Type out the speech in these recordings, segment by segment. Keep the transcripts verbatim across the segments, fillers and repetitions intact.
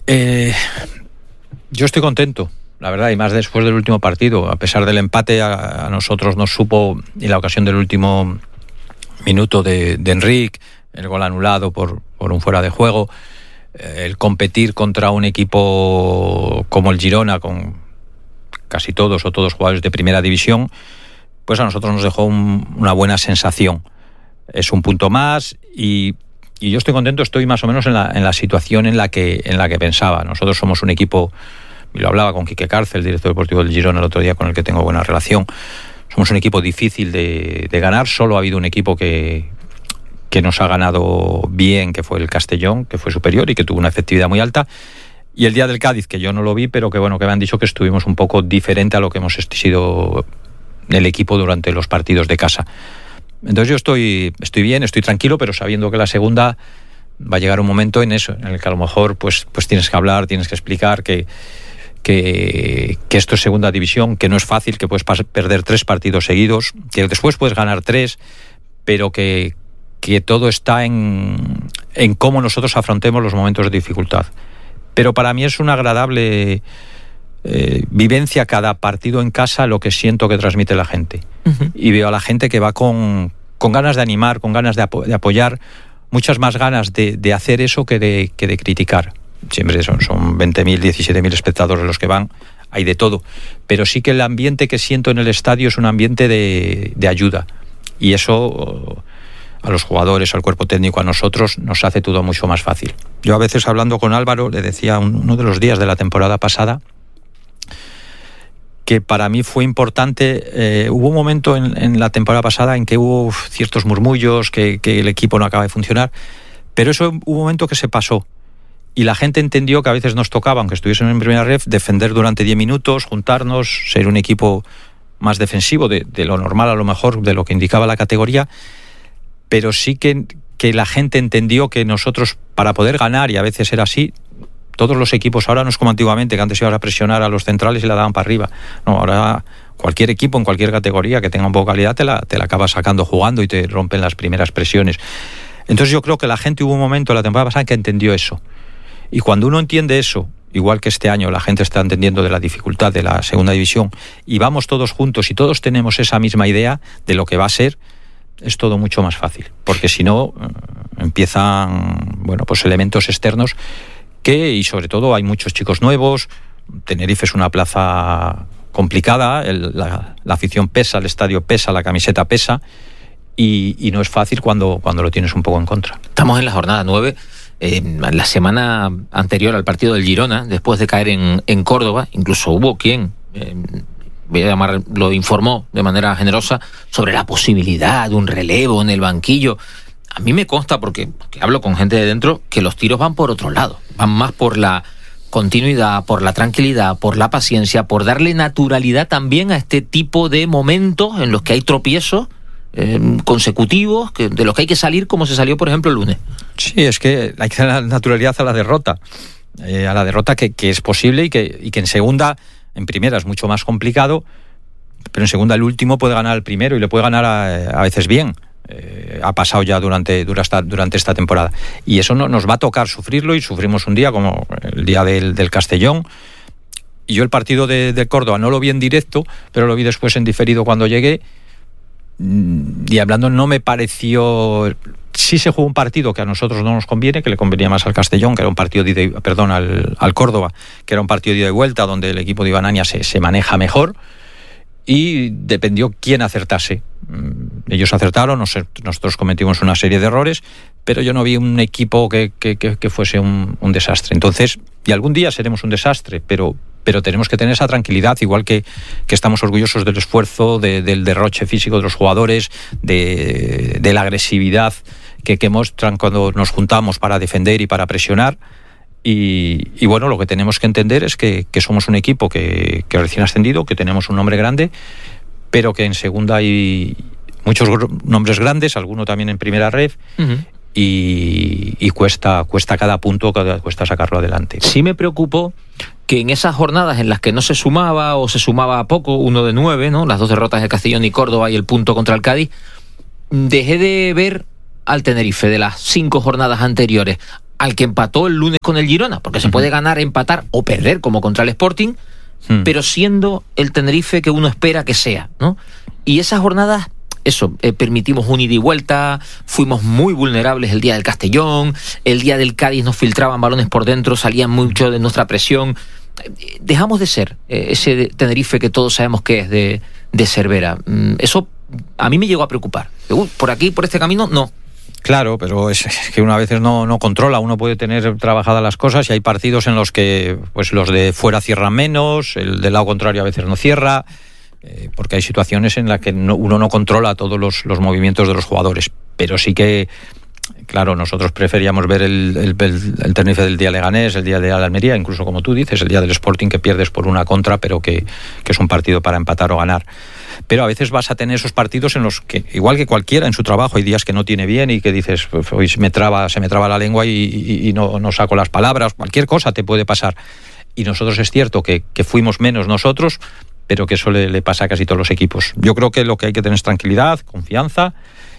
Eh, yo estoy contento, la verdad, y más después del último partido. A pesar del empate, a, a nosotros nos supo, y la ocasión del último minuto de, de Enric, el gol anulado por, por un fuera de juego, eh, el competir contra un equipo como el Girona, con casi todos o todos jugadores de primera división, pues a nosotros nos dejó un, una buena sensación. Es un punto más y, y yo estoy contento, estoy más o menos en la, en la situación en la que en la que pensaba. Nosotros somos un equipo, y lo hablaba con Quique Cárcel, el director deportivo del Girona, el otro día, con el que tengo buena relación. Somos un equipo difícil de, de ganar. Solo ha habido un equipo que, que nos ha ganado bien, que fue el Castellón, que fue superior y que tuvo una efectividad muy alta. Y el día del Cádiz, que yo no lo vi, pero que bueno, que me han dicho que estuvimos un poco diferente a lo que hemos sido el equipo durante los partidos de casa. Entonces yo estoy, estoy bien, estoy tranquilo, pero sabiendo que la segunda va a llegar un momento en eso, en el que a lo mejor pues, pues tienes que hablar, tienes que explicar que, que, que esto es segunda división, que no es fácil, que puedes perder tres partidos seguidos, que después puedes ganar tres, pero que, que todo está en, en cómo nosotros afrontemos los momentos de dificultad. Pero para mí es una agradable eh, vivencia cada partido en casa, lo que siento que transmite la gente. Uh-huh. Y veo a la gente que va con, con ganas de animar, con ganas de, apo- de apoyar, muchas más ganas de, de hacer eso que de, que de criticar. Siempre son, son veinte mil, diecisiete mil espectadores los que van, hay de todo. Pero sí que el ambiente que siento en el estadio es un ambiente de, de ayuda. Y eso a los jugadores, al cuerpo técnico, a nosotros, nos hace todo mucho más fácil. Yo a veces, hablando con Álvaro, le decía uno de los días de la temporada pasada que para mí fue importante. Eh, hubo un momento en, en la temporada pasada en que hubo ciertos murmullos, que, que el equipo no acaba de funcionar, pero eso hubo un momento que se pasó y la gente entendió que a veces nos tocaba, aunque estuviesen en primera ref, defender durante diez minutos, juntarnos, ser un equipo más defensivo de, de lo normal, a lo mejor de lo que indicaba la categoría, pero sí que, que la gente entendió que nosotros, para poder ganar, y a veces era así, todos los equipos ahora no es como antiguamente, que antes ibas a presionar a los centrales y la daban para arriba. No, ahora cualquier equipo en cualquier categoría que tenga un poco de calidad te la, te la acaba sacando jugando y te rompen las primeras presiones. Entonces yo creo que la gente, hubo un momento en la temporada pasada que entendió eso. Y cuando uno entiende eso, igual que este año la gente está entendiendo de la dificultad de la segunda división, y vamos todos juntos y todos tenemos esa misma idea de lo que va a ser, es todo mucho más fácil. Porque si no, empiezan, bueno, pues elementos externos que, y sobre todo hay muchos chicos nuevos. Tenerife es una plaza complicada, el, la, la afición pesa, el estadio pesa, la camiseta pesa, y, y no es fácil cuando, cuando lo tienes un poco en contra. Estamos en la jornada nueve, eh, la semana anterior al partido del Girona, después de caer en, en Córdoba, incluso hubo quien, eh, voy a llamar, lo informó de manera generosa sobre la posibilidad de un relevo en el banquillo. A mí me consta, porque, porque hablo con gente de dentro, que los tiros van por otro lado, van más por la continuidad, por la tranquilidad, por la paciencia, por darle naturalidad también a este tipo de momentos en los que hay tropiezos eh, consecutivos, que, de los que hay que salir como se salió, por ejemplo, el lunes. Sí, es que hay que dar naturalidad a la derrota, eh, a la derrota que, que es posible y que, y que en segunda, en primera es mucho más complicado, pero en segunda el último puede ganar al primero y le puede ganar a, a veces bien. Eh, ha pasado ya durante, durante, durante esta temporada, y eso no, nos va a tocar sufrirlo, y sufrimos un día como el día del, del Castellón. Y yo el partido de, de Córdoba no lo vi en directo, pero lo vi después en diferido cuando llegué, y hablando, no me pareció. Sí se jugó un partido que a nosotros no nos conviene, que le convenía más al Castellón, que era un partido de, perdón, al, al Córdoba, que era un partido de ida y vuelta, donde el equipo de Iván se, se maneja mejor, y dependió quién acertase. Ellos acertaron, nosotros cometimos una serie de errores, pero yo no vi un equipo que, que, que fuese un, un desastre. Entonces, y algún día seremos un desastre, pero, pero tenemos que tener esa tranquilidad, igual que, que estamos orgullosos del esfuerzo, de, del derroche físico de los jugadores, de, de la agresividad que, que muestran cuando nos juntamos para defender y para presionar. Y, y bueno, lo que tenemos que entender es que, que somos un equipo que, que recién ascendido, que tenemos un nombre grande, pero que en segunda hay muchos nombres grandes, alguno también en primera ref, uh-huh. y, y cuesta, cuesta cada punto, cada, cuesta sacarlo adelante. Sí me preocupó que en esas jornadas en las que no se sumaba o se sumaba poco, uno de nueve, ¿no? Las dos derrotas de Castellón y Córdoba y el punto contra el Cádiz, dejé de ver al Tenerife de las cinco jornadas anteriores. al que empató el lunes con el Girona, porque se puede ganar, empatar o perder como contra el Sporting, hmm. pero siendo el Tenerife que uno espera que sea, ¿no? Y esas jornadas, eso, eh, permitimos un ida y vuelta, fuimos muy vulnerables el día del Castellón, el día del Cádiz nos filtraban balones por dentro, salían mucho de nuestra presión. Dejamos de ser eh, ese Tenerife que todos sabemos que es de, de Cervera. Eso a mí me llegó a preocupar. Uh, por aquí, por este camino, no. Claro, pero es, es que uno a veces no, no controla, uno puede tener trabajadas las cosas y hay partidos en los que pues los de fuera cierran menos, el del lado contrario a veces no cierra, eh, porque hay situaciones en las que no, uno no controla todos los, los movimientos de los jugadores, pero sí que, claro, nosotros preferíamos ver el, el, el, el Tenerife del día Leganés, el día de Almería, incluso como tú dices, el día del Sporting que pierdes por una contra, pero que, que es un partido para empatar o ganar. Pero a veces vas a tener esos partidos en los que, igual que cualquiera en su trabajo, hay días que no tiene bien y que dices, hoy se me traba, se me traba la lengua y, y, y no, no saco las palabras, cualquier cosa te puede pasar. Y nosotros es cierto que, que fuimos menos nosotros, pero que eso le, le pasa a casi todos los equipos. Yo creo que lo que hay que tener es tranquilidad, confianza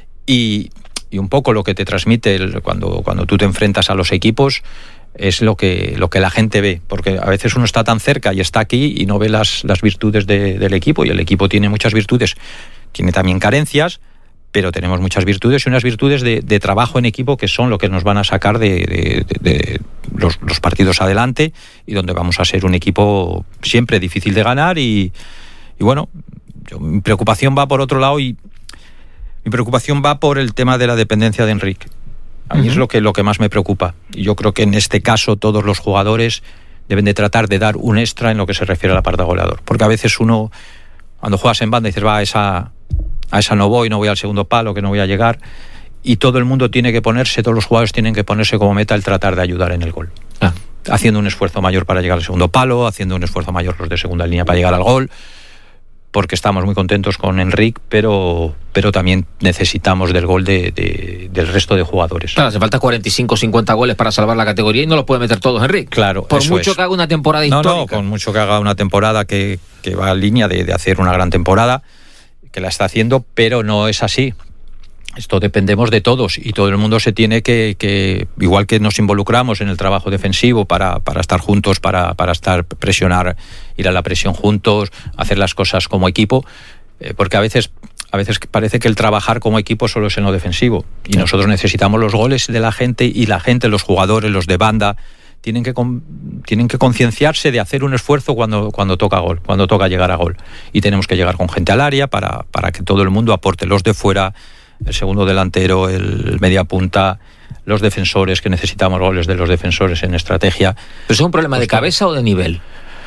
y, y un poco lo que te transmite el, cuando, cuando tú te enfrentas a los equipos es lo que, lo que la gente ve, porque a veces uno está tan cerca y está aquí y no ve las, las virtudes de, del equipo, y el equipo tiene muchas virtudes, tiene también carencias, pero tenemos muchas virtudes y unas virtudes de, de trabajo en equipo que son lo que nos van a sacar de, de, de, de los, los partidos adelante y donde vamos a ser un equipo siempre difícil de ganar y, y bueno, yo, mi preocupación va por otro lado y mi preocupación va por el tema de la dependencia de Enric. A mí uh-huh. es lo que, lo que más me preocupa. Y yo creo que en este caso todos los jugadores deben de tratar de dar un extra en lo que se refiere al apartado goleador. Porque a veces uno, cuando juegas en banda, dices, va, a esa, a esa no voy, no voy al segundo palo, que no voy a llegar. Y todo el mundo tiene que ponerse, todos los jugadores tienen que ponerse como meta el tratar de ayudar en el gol. Ah. Haciendo un esfuerzo mayor para llegar al segundo palo, haciendo un esfuerzo mayor los de segunda línea para llegar al gol. Porque estamos muy contentos con Enric, pero, pero también necesitamos del gol de, de, del resto de jugadores. Claro, hace falta cuarenta y cinco o cincuenta goles para salvar la categoría y no los puede meter todos Enric. Claro, por mucho es. que haga una temporada no, histórica. No, con mucho que haga una temporada que, que va en línea de, de hacer una gran temporada, que la está haciendo, pero no es así. Esto dependemos de todos y todo el mundo se tiene que, que igual que nos involucramos en el trabajo defensivo para, para estar juntos, para, para estar presionar, ir a la presión juntos, hacer las cosas como equipo, eh, porque a veces, a veces parece que el trabajar como equipo solo es en lo defensivo y sí. Nosotros necesitamos los goles de la gente y la gente, los jugadores, los de banda, tienen que tienen que concienciarse de hacer un esfuerzo cuando, cuando toca gol, cuando toca llegar a gol. Y tenemos que llegar con gente al área para, para que todo el mundo aporte, los de fuera, el segundo delantero, el media punta, los defensores, que necesitamos goles de los defensores en estrategia. ¿Pero es un problema pues de cabeza o de nivel?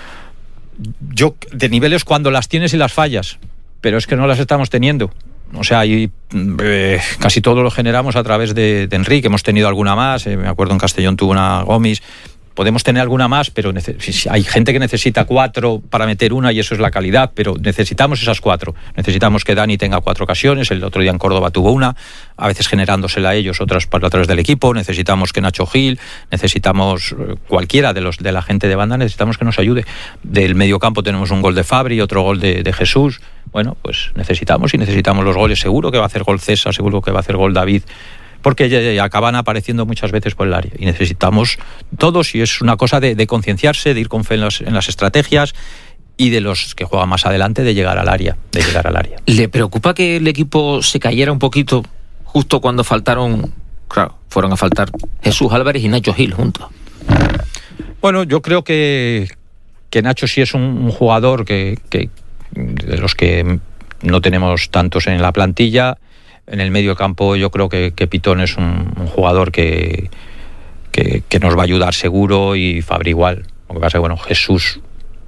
Yo, de nivel es cuando las tienes y las fallas, pero es que no las estamos teniendo. O sea, y, eh, casi todo lo generamos a través de, de Enric. Hemos tenido alguna más, eh, me acuerdo en Castellón tuvo una Gomis. Podemos tener alguna más, pero neces- hay gente que necesita cuatro para meter una y eso es la calidad, pero necesitamos esas cuatro. Necesitamos que Dani tenga cuatro ocasiones, el otro día en Córdoba tuvo una, a veces generándosela a ellos, otras para a través del equipo. Necesitamos que Nacho Gil, necesitamos cualquiera de los de la gente de banda, necesitamos que nos ayude. Del medio campo tenemos un gol de Fabri, otro gol de, de Jesús. Bueno, pues necesitamos y necesitamos los goles. Seguro que va a hacer gol César, seguro que va a hacer gol David, porque ya, ya acaban apareciendo muchas veces por el área y necesitamos todos, y es una cosa de, de concienciarse, de ir con fe en, los, en las estrategias y de los que juegan más adelante de llegar al área, de llegar al área. ¿Le preocupa que el equipo se cayera un poquito justo cuando faltaron, claro, fueron a faltar Jesús Álvarez y Nacho Gil juntos? Bueno, yo creo que, que Nacho sí es un, un jugador que, que de los que no tenemos tantos en la plantilla. En el medio campo yo creo que, que Pitón es un, un jugador que, que, que nos va a ayudar seguro, y Fabri igual. Lo que pasa es que bueno, Jesús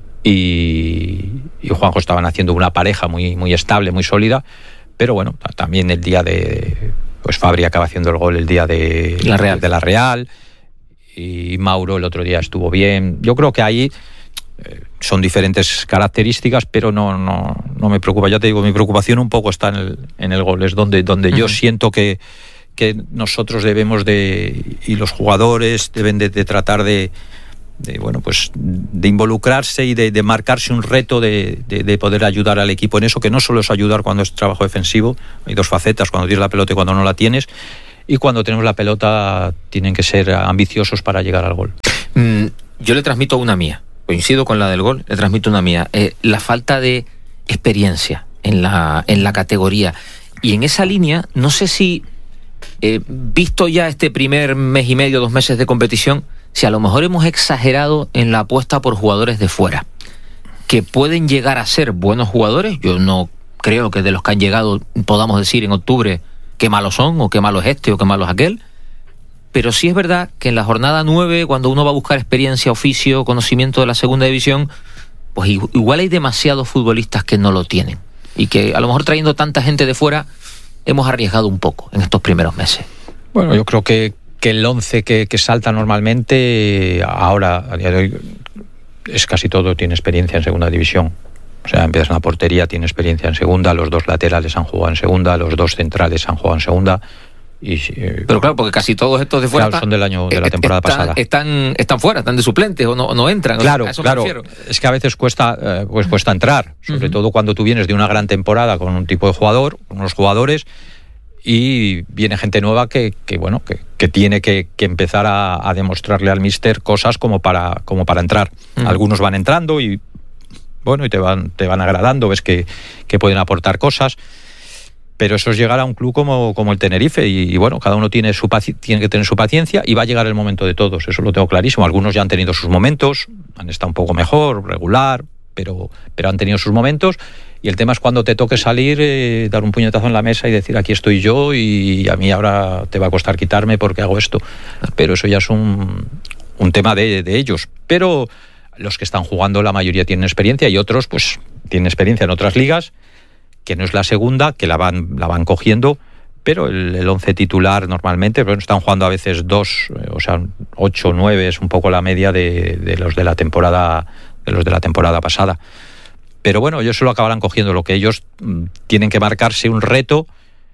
y, y Juanjo estaban haciendo una pareja muy, muy estable, muy sólida, pero bueno, también el día de... pues Fabri acaba haciendo el gol el día de la Real, de la Real y Mauro el otro día estuvo bien. Yo creo que ahí son diferentes características, pero no, no, no me preocupa. Ya te digo, mi preocupación un poco está en el, en el gol, es donde, donde uh-huh. yo siento que, que nosotros debemos de, y los jugadores deben de, de tratar de, de, bueno, pues de involucrarse y de, de marcarse un reto de, de, de poder ayudar al equipo en eso, que no solo es ayudar cuando es trabajo defensivo, hay dos facetas, cuando tienes la pelota y cuando no la tienes, y cuando tenemos la pelota tienen que ser ambiciosos para llegar al gol. Mm, yo le transmito una mía, coincido con la del gol, le transmito una mía, eh, la falta de experiencia en la, en la categoría. Y en esa línea, no sé si, eh, visto ya este primer mes y medio, dos meses de competición, si a lo mejor hemos exagerado en la apuesta por jugadores de fuera, que pueden llegar a ser buenos jugadores. Yo no creo que de los que han llegado podamos decir en octubre qué malos son, o qué malo es este, o qué malo es aquel. Pero sí es verdad que en la jornada nueve, cuando uno va a buscar experiencia, oficio, conocimiento de la segunda división, pues igual hay demasiados futbolistas que no lo tienen. Y que a lo mejor trayendo tanta gente de fuera hemos arriesgado un poco en estos primeros meses. Bueno, yo creo que, que el once que, que salta normalmente, ahora, a día de hoy, es casi todo, tiene experiencia en segunda división. O sea, empiezas en la portería, tiene experiencia en segunda, los dos laterales han jugado en segunda, los dos centrales han jugado en segunda. Y, eh, pero claro, porque casi todos estos de fuera claro, son del año de la temporada están, pasada. Están, están fuera, están de suplentes o no, o no entran. Claro, a eso claro. me refiero. Es que a veces cuesta, eh, pues cuesta entrar, sobre uh-huh. todo cuando tú vienes de una gran temporada con un tipo de jugador, con unos jugadores, y viene gente nueva que, que bueno, que, que tiene que, que empezar a, a demostrarle al míster cosas como para, como para entrar. Uh-huh. Algunos van entrando y bueno, y te van, te van agradando, ves que, que pueden aportar cosas. Pero eso es llegar a un club como, como el Tenerife y, y bueno, cada uno tiene, su paci- tiene que tener su paciencia y va a llegar el momento de todos, eso lo tengo clarísimo. Algunos ya han tenido sus momentos, han estado un poco mejor, regular, pero, pero han tenido sus momentos, y el tema es cuando te toque salir, eh, dar un puñetazo en la mesa y decir aquí estoy yo y a mí ahora te va a costar quitarme porque hago esto. Pero eso ya es un, un tema de, de ellos. Pero los que están jugando, la mayoría tienen experiencia y otros pues tienen experiencia en otras ligas, que no es la segunda, que la van la van cogiendo, pero el, el once titular normalmente, bueno, están jugando a veces dos, o sea, ocho, nueve, es un poco la media de, de los de la temporada, de los de la temporada pasada. Pero bueno, ellos solo acabarán cogiendo lo que ellos mm, tienen que marcarse un reto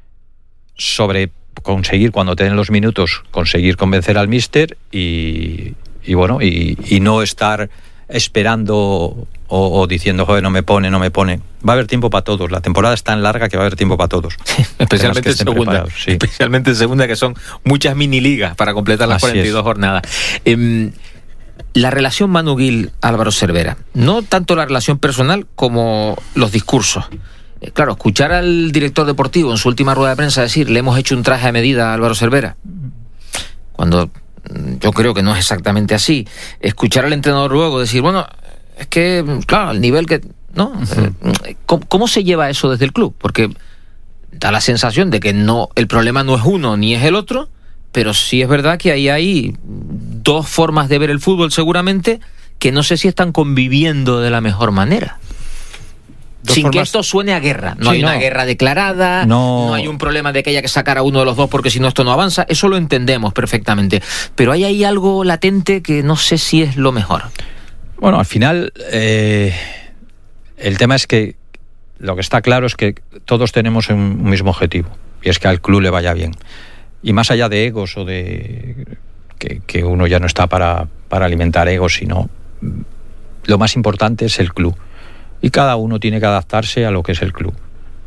sobre conseguir, cuando tienen los minutos, conseguir convencer al míster y, y bueno, y, y no estar esperando o, o diciendo, joder, no me pone, no me pone. Va a haber tiempo para todos. La temporada es tan larga que va a haber tiempo para todos. Sí, especialmente en segunda. Sí. Especialmente en segunda, que son muchas mini ligas para completar las Así cuarenta y dos es. jornadas. Eh, la relación Manu Gil, Álvaro Cervera, no tanto la relación personal como los discursos. Eh, claro, escuchar al director deportivo en su última rueda de prensa decir, le hemos hecho un traje a medida a Álvaro Cervera, cuando yo creo que no es exactamente así. Escuchar al entrenador luego decir, bueno, es que, claro, el nivel que... ¿no? Uh-huh. ¿Cómo, ¿Cómo se lleva eso desde el club? Porque da la sensación de que no, el problema no es uno ni es el otro, pero sí es verdad que ahí hay dos formas de ver el fútbol seguramente que no sé si están conviviendo de la mejor manera. Dos Sin formas... que esto suene a guerra. No sí, hay no. una guerra declarada, no... no hay un problema de que haya que sacar a uno de los dos porque si no esto no avanza. Eso lo entendemos perfectamente. Pero hay ahí algo latente que no sé si es lo mejor. Bueno, al final eh, el tema es que lo que está claro es que todos tenemos un mismo objetivo, y es que al club le vaya bien. Y más allá de egos o de que, que uno ya no está para, para alimentar egos, sino lo más importante es el club. Y cada uno tiene que adaptarse a lo que es el club.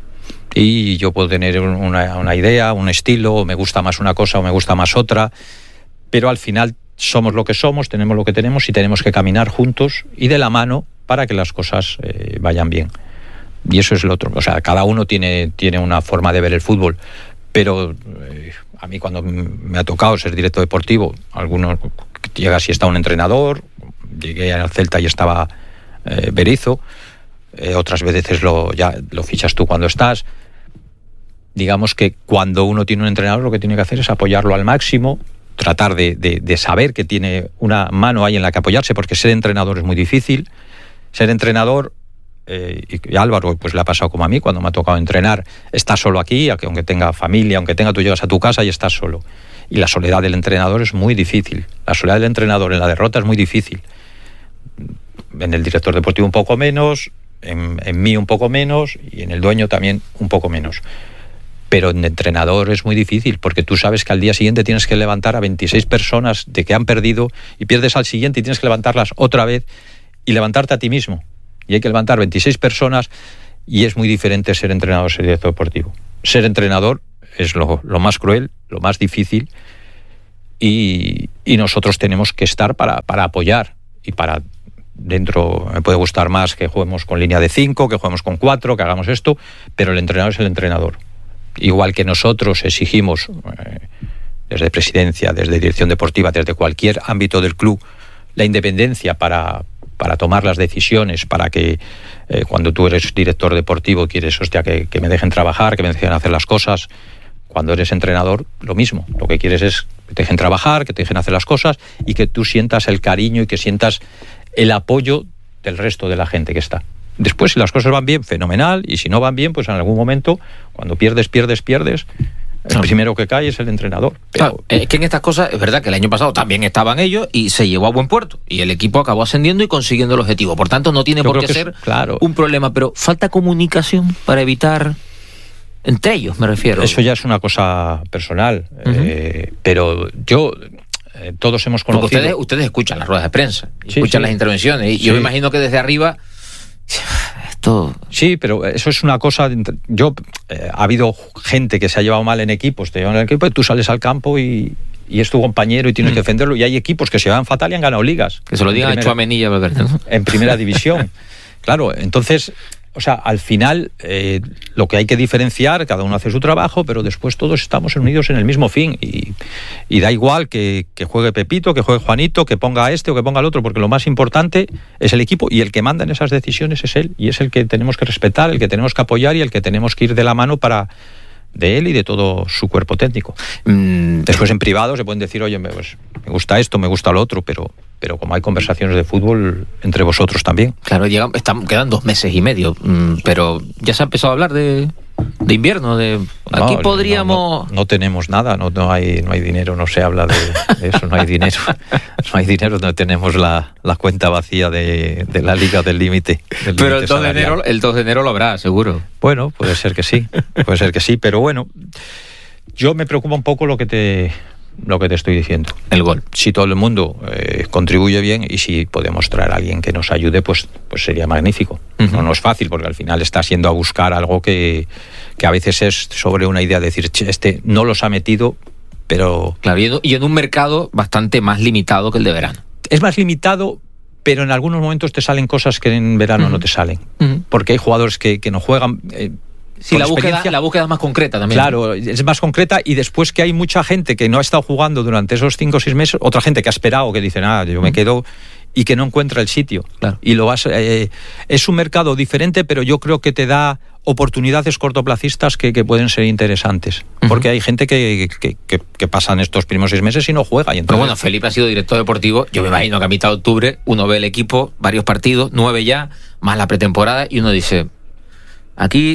Y yo puedo tener una, una idea, un estilo, o me gusta más una cosa o me gusta más otra, pero al final somos lo que somos, tenemos lo que tenemos y tenemos que caminar juntos y de la mano para que las cosas eh, vayan bien. Y eso es lo otro. O sea, cada uno tiene, tiene una forma de ver el fútbol, pero eh, a mí cuando me ha tocado ser director deportivo, algunos llegas y está un entrenador, llegué al Celta y estaba eh, Berizzo, eh, otras veces lo, ya lo fichas tú cuando estás. Digamos que cuando uno tiene un entrenador lo que tiene que hacer es apoyarlo al máximo, tratar de, de, de saber que tiene una mano ahí en la que apoyarse, porque ser entrenador es muy difícil. Ser entrenador, eh, y, y Álvaro pues le ha pasado como a mí, cuando me ha tocado entrenar, estás solo aquí, aunque tenga familia, aunque tenga, tú llegas a tu casa y estás solo. Y la soledad del entrenador es muy difícil. La soledad del entrenador en la derrota es muy difícil. En el director deportivo un poco menos, en, en mí un poco menos, y en el dueño también un poco menos. Pero en entrenador es muy difícil, porque tú sabes que al día siguiente tienes que levantar a veintiséis personas de que han perdido y pierdes al siguiente y tienes que levantarlas otra vez y levantarte a ti mismo. Y hay que levantar veintiséis personas y es muy diferente ser entrenador, ser director deportivo. Ser entrenador es lo, lo más cruel, lo más difícil, y, y nosotros tenemos que estar para, para apoyar y para... Dentro me puede gustar más que juguemos con línea de cinco, que juguemos con cuatro, que hagamos esto, pero el entrenador es el entrenador. Igual que nosotros exigimos, eh, desde presidencia, desde dirección deportiva, desde cualquier ámbito del club, la independencia para, para tomar las decisiones, para que eh, cuando tú eres director deportivo quieres, hostia, que, que me dejen trabajar, que me dejen hacer las cosas. Cuando eres entrenador, lo mismo. Lo que quieres es que te dejen trabajar, que te dejen hacer las cosas y que tú sientas el cariño y que sientas el apoyo del resto de la gente que está. Después, si las cosas van bien, fenomenal, y si no van bien, pues en algún momento, cuando pierdes, pierdes, pierdes, el no. primero que cae es el entrenador. Pero... Claro, es que en estas cosas, es verdad que el año pasado también estaban ellos y se llevó a buen puerto, y el equipo acabó ascendiendo y consiguiendo el objetivo. Por tanto, no tiene Yo por qué ser es, claro. un problema, pero falta comunicación para evitar... Entre ellos, me refiero. Eso ya es una cosa personal, uh-huh. eh, pero yo... Eh, todos hemos conocido... Porque ustedes, ustedes escuchan las ruedas de prensa, sí, escuchan sí. las intervenciones, y sí. yo me imagino que desde arriba... Esto... Sí, pero eso es una cosa... Yo eh, ha habido gente que se ha llevado mal en equipos, te llevan en el equipo y tú sales al campo y, y es tu compañero y tienes mm. que defenderlo, y hay equipos que se llevan fatal y han ganado ligas. Que se lo digan a Tchouaméni, ¿verdad? En primera división. Claro, entonces... O sea, al final eh, lo que hay que diferenciar, cada uno hace su trabajo, pero después todos estamos unidos en el mismo fin, y, y da igual que, que juegue Pepito, que juegue Juanito, que ponga a este o que ponga al otro, porque lo más importante es el equipo, y el que manda en esas decisiones es él, y es el que tenemos que respetar, el que tenemos que apoyar y el que tenemos que ir de la mano para... de él y de todo su cuerpo técnico. Mm, después en privado se pueden decir, oye, me, pues, me gusta esto, me gusta lo otro, pero... pero como hay conversaciones de fútbol entre vosotros también. Claro, llegan, están, quedan dos meses y medio, pero ya se ha empezado a hablar de, de invierno, de aquí no, podríamos... No, no, no tenemos nada, no, no, hay, no hay dinero, no se habla de, de eso, no hay dinero. No hay dinero, no tenemos la, la cuenta vacía de, de la Liga del Límite. Pero el dos de enero, el dos de enero lo habrá, seguro. Bueno, puede ser que sí, puede ser que sí, pero bueno, yo me preocupa un poco lo que te... lo que te estoy diciendo. El gol. Si todo el mundo eh, contribuye bien y si podemos traer a alguien que nos ayude, pues, pues sería magnífico. Uh-huh. No, no es fácil, porque al final estás yendo a buscar algo que, que a veces es sobre una idea de decir, este no los ha metido, pero... Claro, y en un mercado bastante más limitado que el de verano. Es más limitado, pero en algunos momentos te salen cosas que en verano uh-huh. no te salen. Uh-huh. Porque hay jugadores que, que no juegan... Eh, Sí, la búsqueda, la búsqueda es más concreta también. Claro, es más concreta, y después que hay mucha gente que no ha estado jugando durante esos cinco o seis meses, otra gente que ha esperado, que dice, nada, yo me quedo, y que no encuentra el sitio. Claro. Y lo vas, eh, es un mercado diferente, pero yo creo que te da oportunidades cortoplacistas que, que pueden ser interesantes. Uh-huh. Porque hay gente que, que, que, que pasan estos primeros seis meses y no juega. Y entonces... Pero bueno, Felipe ha sido director deportivo. Yo me imagino que a mitad de octubre uno ve el equipo, varios partidos, nueve ya, más la pretemporada, y uno dice, aquí...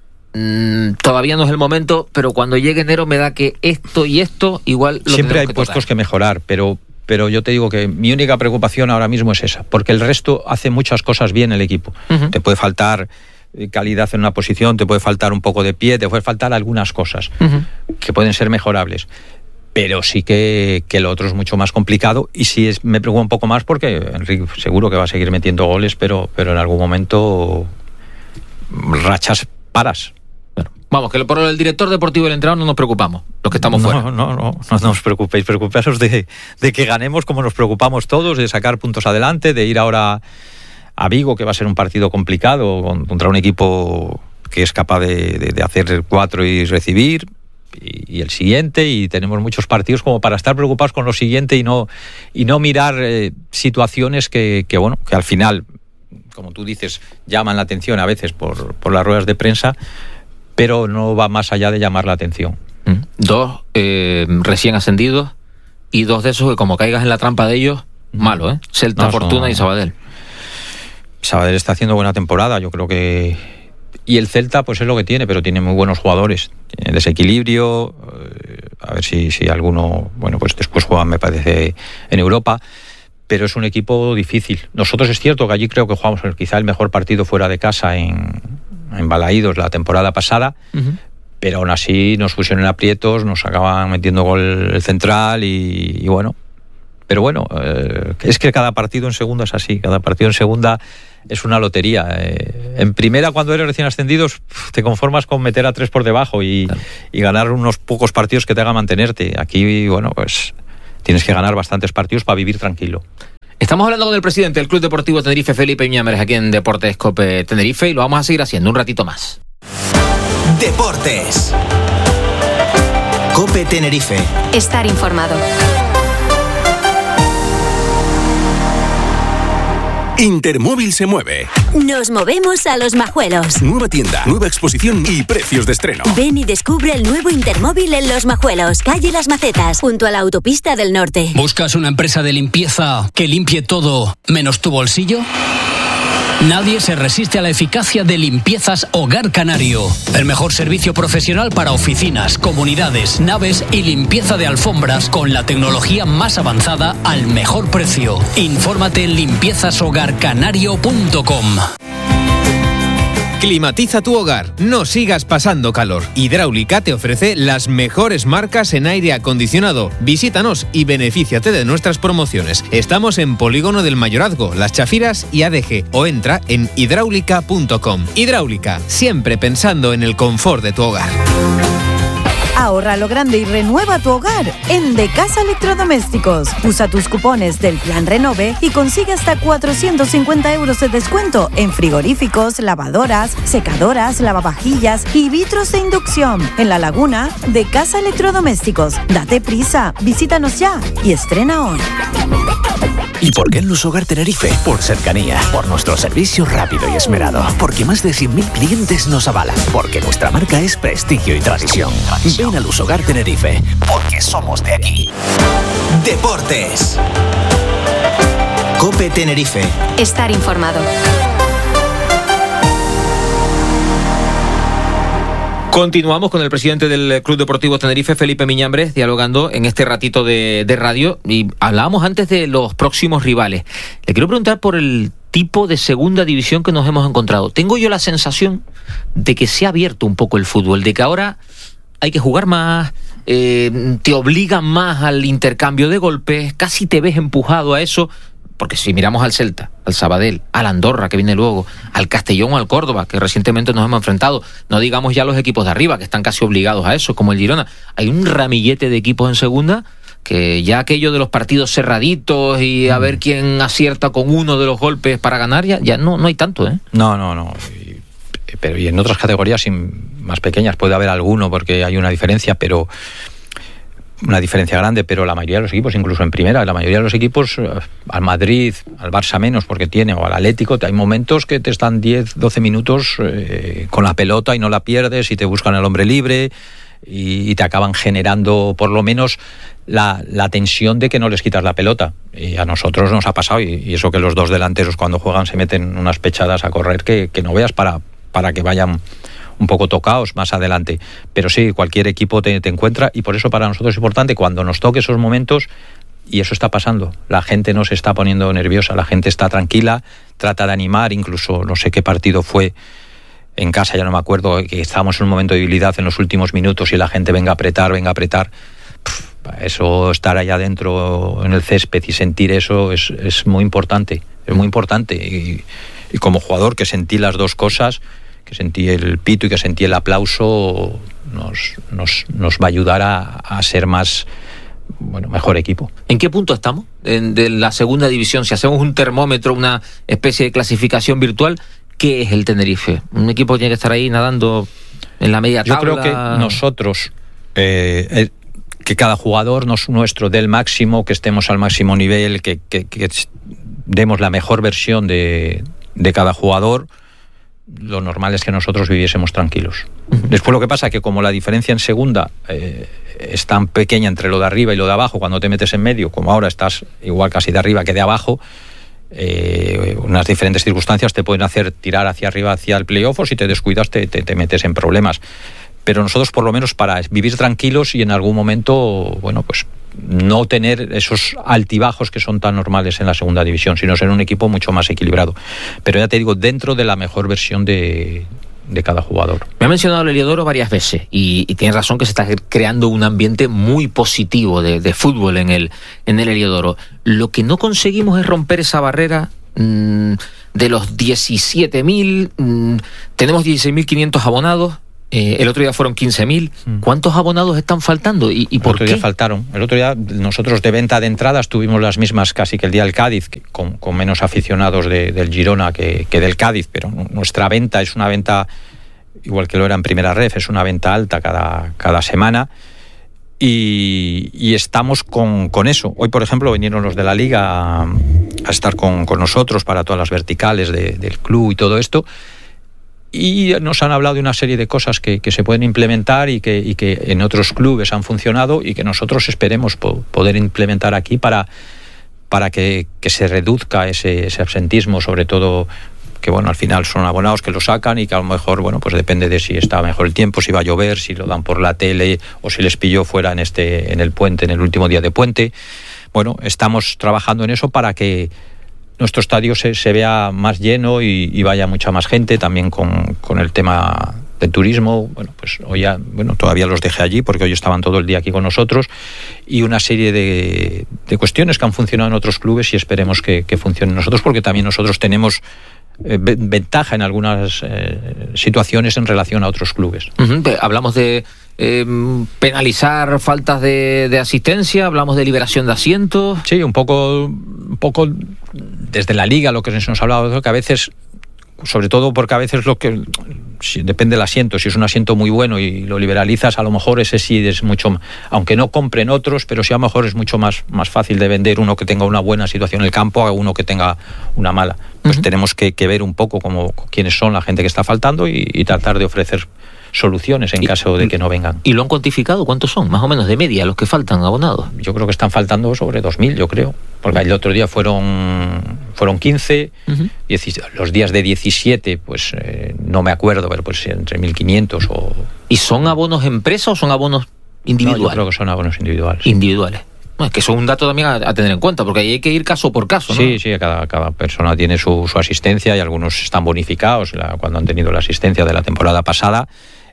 Mm, todavía no es el momento, pero cuando llegue enero me da que esto y esto igual lo siempre hay que puestos tocar. que mejorar, pero pero yo te digo que mi única preocupación ahora mismo es esa, porque el resto hace muchas cosas bien el equipo. Uh-huh. Te puede faltar calidad en una posición, te puede faltar un poco de pie, te puede faltar algunas cosas uh-huh. que pueden ser mejorables, pero sí que, que lo otro es mucho más complicado, y sí es, me preocupa un poco más porque Enrique seguro que va a seguir metiendo goles, pero, pero en algún momento rachas paras. Vamos, que por el director deportivo y el entrenador no nos preocupamos, los que estamos no, fuera. No, no, no, no os preocupéis, preocupaos de, de que ganemos como nos preocupamos todos, de sacar puntos adelante, de ir ahora a Vigo, que va a ser un partido complicado, contra un equipo que es capaz de, de, de hacer cuatro y recibir, y, y el siguiente, y tenemos muchos partidos como para estar preocupados con lo siguiente y no, y no mirar eh, situaciones que, que, bueno, que al final, como tú dices, llaman la atención a veces por, por las ruedas de prensa, pero no va más allá de llamar la atención. Mm. Dos eh, recién ascendidos, y dos de esos que como caigas en la trampa de ellos, malo, ¿eh? Celta, no, Fortuna no. y Sabadell. Sabadell está haciendo buena temporada, yo creo que... Y el Celta, pues es lo que tiene, pero tiene muy buenos jugadores. Tiene desequilibrio, eh, a ver si, si alguno... Bueno, pues después juegan, me parece, en Europa, pero es un equipo difícil. Nosotros es cierto que allí creo que jugamos quizá el mejor partido fuera de casa en... en Balaídos la temporada pasada, uh-huh. pero aún así nos pusieron en aprietos, nos acaban metiendo gol el central y, y bueno, pero bueno, eh, es que cada partido en segunda es así, cada partido en segunda es una lotería. Eh, en primera, cuando eres recién ascendido, te conformas con meter a tres por debajo y, claro. y ganar unos pocos partidos que te hagan mantenerte. Aquí, bueno, pues tienes que ganar bastantes partidos para vivir tranquilo. Estamos hablando con el presidente del Club Deportivo Tenerife, Felipe Miñambres, aquí en Deportes COPE Tenerife, y lo vamos a seguir haciendo un ratito más. Deportes COPE Tenerife. Estar informado. Intermóvil se mueve. Nos movemos a Los Majuelos. Nueva tienda, nueva exposición y precios de estreno. Ven y descubre el nuevo Intermóvil en Los Majuelos, calle Las Macetas, junto a la autopista del Norte. ¿Buscas una empresa de limpieza que limpie todo menos tu bolsillo? Nadie se resiste a la eficacia de Limpiezas Hogar Canario. El mejor servicio profesional para oficinas, comunidades, naves y limpieza de alfombras con la tecnología más avanzada al mejor precio. Infórmate en limpiezas hogar canario punto com. Climatiza tu hogar, no sigas pasando calor. Hidráulica te ofrece las mejores marcas en aire acondicionado. Visítanos y benefíciate de nuestras promociones. Estamos en Polígono del Mayorazgo, Las Chafiras y A D G, o entra en hidráulica punto com. Hidráulica, siempre pensando en el confort de tu hogar. Ahorra lo grande y renueva tu hogar en De Casa Electrodomésticos. Usa tus cupones del Plan Renove y consigue hasta cuatrocientos cincuenta euros de descuento en frigoríficos, lavadoras, secadoras, lavavajillas y vitros de inducción. En La Laguna, De Casa Electrodomésticos. Date prisa, visítanos ya y estrena hoy. ¿Y por qué en Luz Hogar Tenerife? Por cercanía, por nuestro servicio rápido y esmerado, porque más de cien mil clientes nos avalan, porque nuestra marca es prestigio y tradición. Ven a Luz Hogar Tenerife, porque somos de aquí. Deportes COPE Tenerife. Estar informado. Continuamos con el presidente del Club Deportivo Tenerife, Felipe Miñambres, dialogando en este ratito de, de radio, y hablábamos antes de los próximos rivales. Le quiero preguntar por el tipo de segunda división que nos hemos encontrado. Tengo yo la sensación de que se ha abierto un poco el fútbol, de que ahora hay que jugar más, eh, te obligan más al intercambio de golpes, casi te ves empujado a eso. Porque si miramos al Celta, al Sabadell, al Andorra, que viene luego, al Castellón o al Córdoba, que recientemente nos hemos enfrentado, no digamos ya los equipos de arriba, que están casi obligados a eso, como el Girona, hay un ramillete de equipos en segunda, que ya aquello de los partidos cerraditos y a ver quién acierta con uno de los golpes para ganar, ya, ya no, no hay tanto, ¿eh? No, no, no. Y, pero y en otras categorías más pequeñas puede haber alguno, porque hay una diferencia, pero... una diferencia grande, pero la mayoría de los equipos, incluso en primera, la mayoría de los equipos, al Madrid, al Barça menos porque tiene, o al Atlético, hay momentos que te están diez, doce minutos eh, con la pelota y no la pierdes y te buscan el hombre libre y, y te acaban generando por lo menos la, la tensión de que no les quitas la pelota. Y a nosotros nos ha pasado, y, y eso que los dos delanteros cuando juegan se meten unas pechadas a correr que, que no veas para, para que vayan un poco tocaos más adelante, pero sí, cualquier equipo te, te encuentra, y por eso para nosotros es importante cuando nos toque esos momentos, y eso está pasando, la gente no se está poniendo nerviosa, la gente está tranquila, trata de animar, incluso no sé qué partido fue en casa, ya no me acuerdo, que estábamos en un momento de debilidad en los últimos minutos y la gente venga a apretar, venga a apretar. Pff, eso, estar allá adentro en el césped y sentir eso es, es muy importante, es muy importante, y, y como jugador que sentí las dos cosas, que sentí el pito y que sentí el aplauso, nos, nos, nos va a ayudar a, a ser más, bueno, mejor equipo. ¿En qué punto estamos en, de la segunda división? Si hacemos un termómetro, una especie de clasificación virtual, ¿qué es el Tenerife? Un equipo tiene que estar ahí nadando en la media tabla. Yo creo que nosotros, eh, eh, que cada jugador nos, nuestro dé el máximo, que estemos al máximo nivel, que, que, que demos la mejor versión de, de cada jugador. Lo normal es que nosotros viviésemos tranquilos. Uh-huh. Después lo que pasa es que como la diferencia en segunda eh, es tan pequeña entre lo de arriba y lo de abajo, cuando te metes en medio, como ahora estás igual casi de arriba que de abajo, eh, unas diferentes circunstancias te pueden hacer tirar hacia arriba, hacia el playoff, o si te descuidas te, te, te metes en problemas. Pero nosotros, por lo menos, para vivir tranquilos y en algún momento, bueno, pues no tener esos altibajos que son tan normales en la segunda división, sino ser un equipo mucho más equilibrado. Pero ya te digo, dentro de la mejor versión de, de cada jugador. Me ha mencionado el Heliodoro varias veces y, y tienes razón que se está creando un ambiente muy positivo de, de fútbol en el, en el Heliodoro. Lo que no conseguimos es romper esa barrera mmm, de los diecisiete mil, mmm, tenemos dieciséis mil quinientos abonados. Eh, el otro día fueron quince mil. ¿Cuántos abonados están faltando y, y por qué? El otro día faltaron. El otro día nosotros de venta de entradas tuvimos las mismas casi que el día del Cádiz, que con, con menos aficionados de, del Girona que, que del Cádiz, pero nuestra venta es una venta, igual que lo era en Primera Ref, es una venta alta cada, cada semana y, y estamos con, con eso. Hoy, por ejemplo, vinieron los de la Liga a, a estar con, con nosotros para todas las verticales de, del club y todo esto. Y nos han hablado de una serie de cosas que, que se pueden implementar y que, y que en otros clubes han funcionado y que nosotros esperemos po- poder implementar aquí para, para que, que se reduzca ese, ese absentismo, sobre todo que bueno, al final son abonados que lo sacan y que a lo mejor, bueno, pues depende de si está mejor el tiempo, si va a llover, si lo dan por la tele o si les pilló fuera en este, en el puente, en el último día de puente. Bueno, estamos trabajando en eso para que nuestro estadio se, se vea más lleno y, y vaya mucha más gente, también con, con el tema del turismo. Bueno, pues hoy ya, bueno, todavía los dejé allí porque hoy estaban todo el día aquí con nosotros, y una serie de, de cuestiones que han funcionado en otros clubes y esperemos que, que funcionen nosotros, porque también nosotros tenemos eh, ventaja en algunas eh, situaciones en relación a otros clubes. Uh-huh. Hablamos de eh, penalizar faltas de, de asistencia, hablamos de liberación de asientos. Sí, un poco, un poco desde la Liga lo que se nos ha hablado, que a veces, sobre todo porque a veces lo que si, depende del asiento, si es un asiento muy bueno y lo liberalizas, a lo mejor ese sí es mucho, aunque no compren otros, pero sí a lo mejor es mucho más, más fácil de vender uno que tenga una buena situación en el campo a uno que tenga una mala. Pues uh-huh. tenemos que, que ver un poco cómo, quiénes son la gente que está faltando y, y tratar de ofrecer soluciones en y, caso de que no vengan. ¿Y lo han cuantificado? ¿Cuántos son? Más o menos de media los que faltan abonados. Yo creo que están faltando sobre dos mil, yo creo. Porque el otro día fueron fueron quince, uh-huh. diez, los días de diecisiete, pues eh, no me acuerdo, pero pues entre mil quinientos o... ¿Y son abonos empresa o son abonos individuales? No, yo creo que son abonos individuales. Individuales. No, es que eso es un dato también a, a tener en cuenta, porque ahí hay que ir caso por caso, ¿no? Sí, sí, cada, cada persona tiene su, su asistencia y algunos están bonificados la, cuando han tenido la asistencia de la temporada pasada.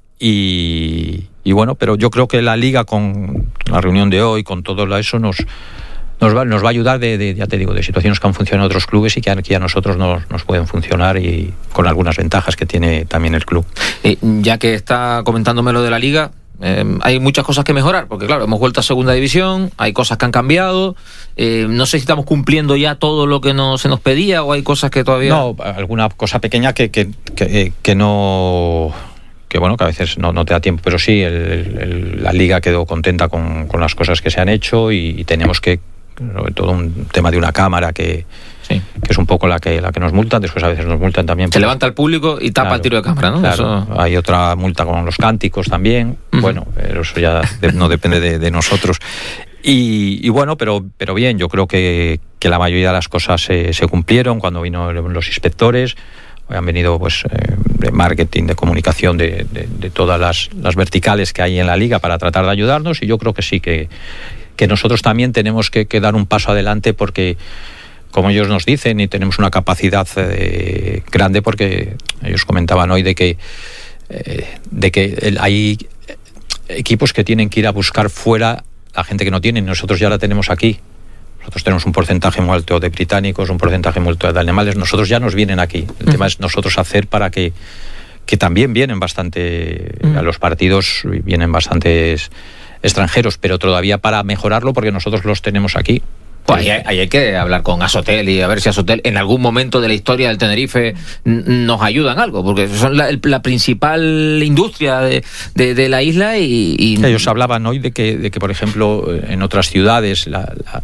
Y, y bueno, pero yo creo que la Liga, con la reunión de hoy, con todo eso, nos, nos, va, nos va a ayudar de, de, ya te digo, de situaciones que han funcionado en otros clubes y que a, que a nosotros nos, nos pueden funcionar, y con algunas ventajas que tiene también el club. Eh, ya que está comentándome lo de la Liga, eh, hay muchas cosas que mejorar, porque claro, hemos vuelto a segunda división, hay cosas que han cambiado, eh, no sé si estamos cumpliendo ya todo lo que no, se nos pedía, o hay cosas que todavía... No, alguna cosa pequeña que, que, que, que no... que bueno, que a veces no, no te da tiempo, pero sí, el, el, la Liga quedó contenta con, con las cosas que se han hecho, y, y tenemos que, sobre todo un tema de una cámara que, sí. que es un poco la que la que nos multan, después a veces nos multan también. Se levanta el público y tapa, claro, el tiro de cámara, ¿no? Claro, eso... hay otra multa con los cánticos también, uh-huh. bueno, pero eso ya de, no depende de, de nosotros. Y, y bueno, pero pero bien, yo creo que, que la mayoría de las cosas se, se cumplieron cuando vino los inspectores. Han venido pues eh, de marketing, de comunicación, de, de, de todas las, las verticales que hay en la Liga para tratar de ayudarnos, y yo creo que sí, que, que nosotros también tenemos que, que dar un paso adelante, porque como ellos nos dicen, y tenemos una capacidad eh, grande, porque ellos comentaban hoy de que, eh, de que el, hay equipos que tienen que ir a buscar fuera la gente que no tienen, nosotros ya la tenemos aquí. Nosotros tenemos un porcentaje muy alto de británicos, un porcentaje muy alto de alemanes, nosotros ya nos vienen aquí. El uh-huh. tema es nosotros hacer para que, que también vienen bastante, uh-huh. a los partidos vienen bastantes extranjeros, pero todavía para mejorarlo, porque nosotros los tenemos aquí. Pues ahí, ahí hay que hablar con Asotel y a ver si Asotel en algún momento de la historia del Tenerife n- nos ayuda en algo, porque son la, la principal industria de, de, de la isla. Y, y ellos hablaban hoy de que, de que por ejemplo, en otras ciudades la, la,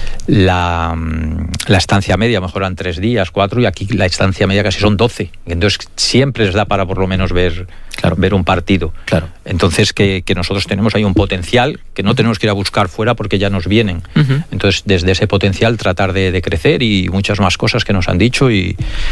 la, la estancia media mejoran tres días, cuatro, y aquí la estancia media casi son doce. Entonces siempre les da para por lo menos ver, claro, ver un partido. Claro. Entonces que, que nosotros tenemos ahí un potencial que no tenemos que ir a buscar fuera, porque ya nos vienen. Uh-huh. Entonces desde de ese potencial tratar de, de crecer, y muchas más cosas que nos han dicho, y,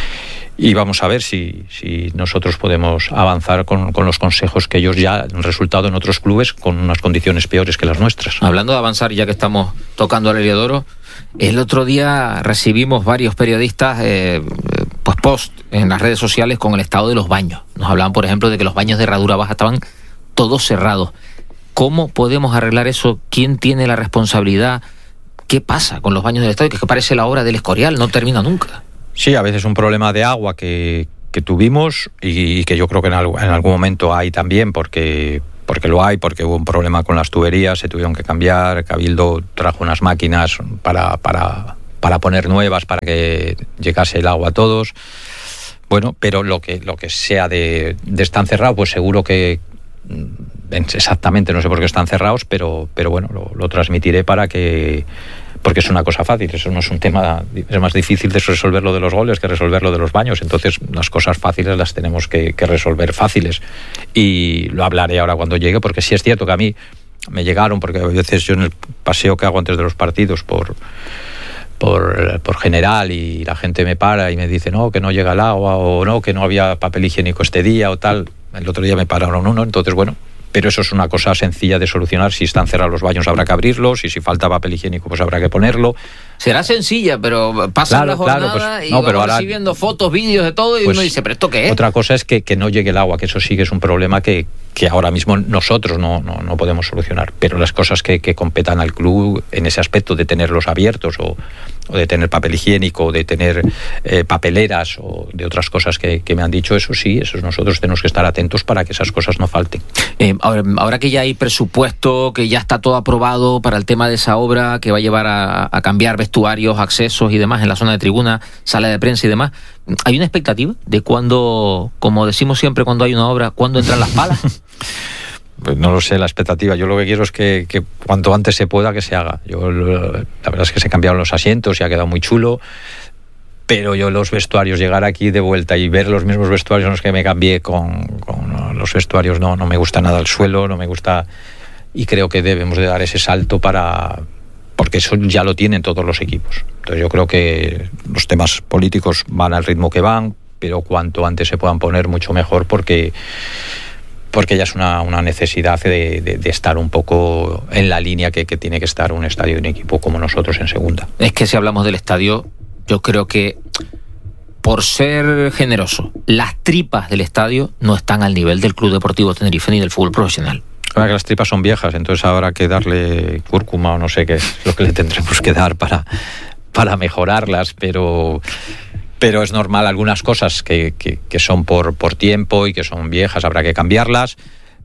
y vamos a ver si, si nosotros podemos avanzar con, con los consejos que ellos ya han resultado en otros clubes con unas condiciones peores que las nuestras. Hablando de avanzar, ya que estamos tocando al Heliodoro, el otro día recibimos varios periodistas eh, pues post en las redes sociales con el estado de los baños. Nos hablaban, por ejemplo, de que los baños de herradura baja estaban todos cerrados. ¿Cómo podemos arreglar eso? ¿Quién tiene la responsabilidad? ¿Qué pasa con los baños del estadio? Que, es que parece la obra del Escorial, no termina nunca. Sí, a veces un problema de agua que, que tuvimos y, y que yo creo que en, algo, en algún momento hay también, porque, porque lo hay, porque hubo un problema con las tuberías, se tuvieron que cambiar, Cabildo trajo unas máquinas para, para, para poner nuevas, para que llegase el agua a todos. Bueno, pero lo que, lo que sea de, de estar cerrado, pues seguro que exactamente, no sé por qué están cerrados, pero, pero bueno, lo, lo transmitiré para que, porque es una cosa fácil, eso no es un tema, es más difícil de resolver lo de los goles que resolver lo de los baños, entonces las cosas fáciles las tenemos que, que resolver fáciles, y lo hablaré ahora cuando llegue, porque sí es cierto que a mí me llegaron, porque a veces yo en el paseo que hago antes de los partidos por Por, por general, y la gente me para y me dice no, que no llega el agua, o no, que no había papel higiénico este día o tal. El otro día me pararon uno, entonces bueno, pero eso es una cosa sencilla de solucionar. Si están cerrados los baños habrá que abrirlos, y si falta papel higiénico pues habrá que ponerlo. Será sencilla, pero pasa claro, la jornada claro, pues, y no, vamos pero ahora, recibiendo fotos, vídeos de todo, y pues, uno dice, ¿pero esto qué es? Otra cosa es que, que no llegue el agua, que eso sí que es un problema que, que ahora mismo nosotros no, no, no podemos solucionar, pero las cosas que, que competan al club en ese aspecto de tenerlos abiertos, o, o de tener papel higiénico, o de tener eh, papeleras, o de otras cosas que, que me han dicho, eso sí, eso nosotros tenemos que estar atentos para que esas cosas no falten. Eh, ahora, ahora que ya hay presupuesto, que ya está todo aprobado para el tema de esa obra, que va a llevar a, a cambiar vestuarios, accesos y demás en la zona de tribuna, sala de prensa y demás, ¿hay una expectativa de cuándo, como decimos siempre cuando hay una obra, cuándo entran las palas? Pues no lo sé, la expectativa. Yo lo que quiero es que, que cuanto antes se pueda, que se haga. Yo, la verdad es que se cambiaron los asientos y ha quedado muy chulo, pero yo los vestuarios, llegar aquí de vuelta y ver los mismos vestuarios en los que me cambié con, con los vestuarios, no, no me gusta nada el suelo, no me gusta, y creo que debemos de dar ese salto para... porque eso ya lo tienen todos los equipos. Entonces yo creo que los temas políticos van al ritmo que van, pero cuanto antes se puedan poner, mucho mejor, porque porque ya es una, una necesidad de, de, de estar un poco en la línea que, que tiene que estar un estadio de un equipo como nosotros en segunda. Es que si hablamos del estadio, yo creo que, por ser generoso, las tripas del estadio no están al nivel del Club Deportivo Tenerife ni del fútbol profesional. Ahora que las tripas son viejas, entonces habrá que darle cúrcuma o no sé qué es lo que le tendremos que dar para, para mejorarlas, pero, pero es normal, algunas cosas que, que, que son por, por tiempo y que son viejas, habrá que cambiarlas,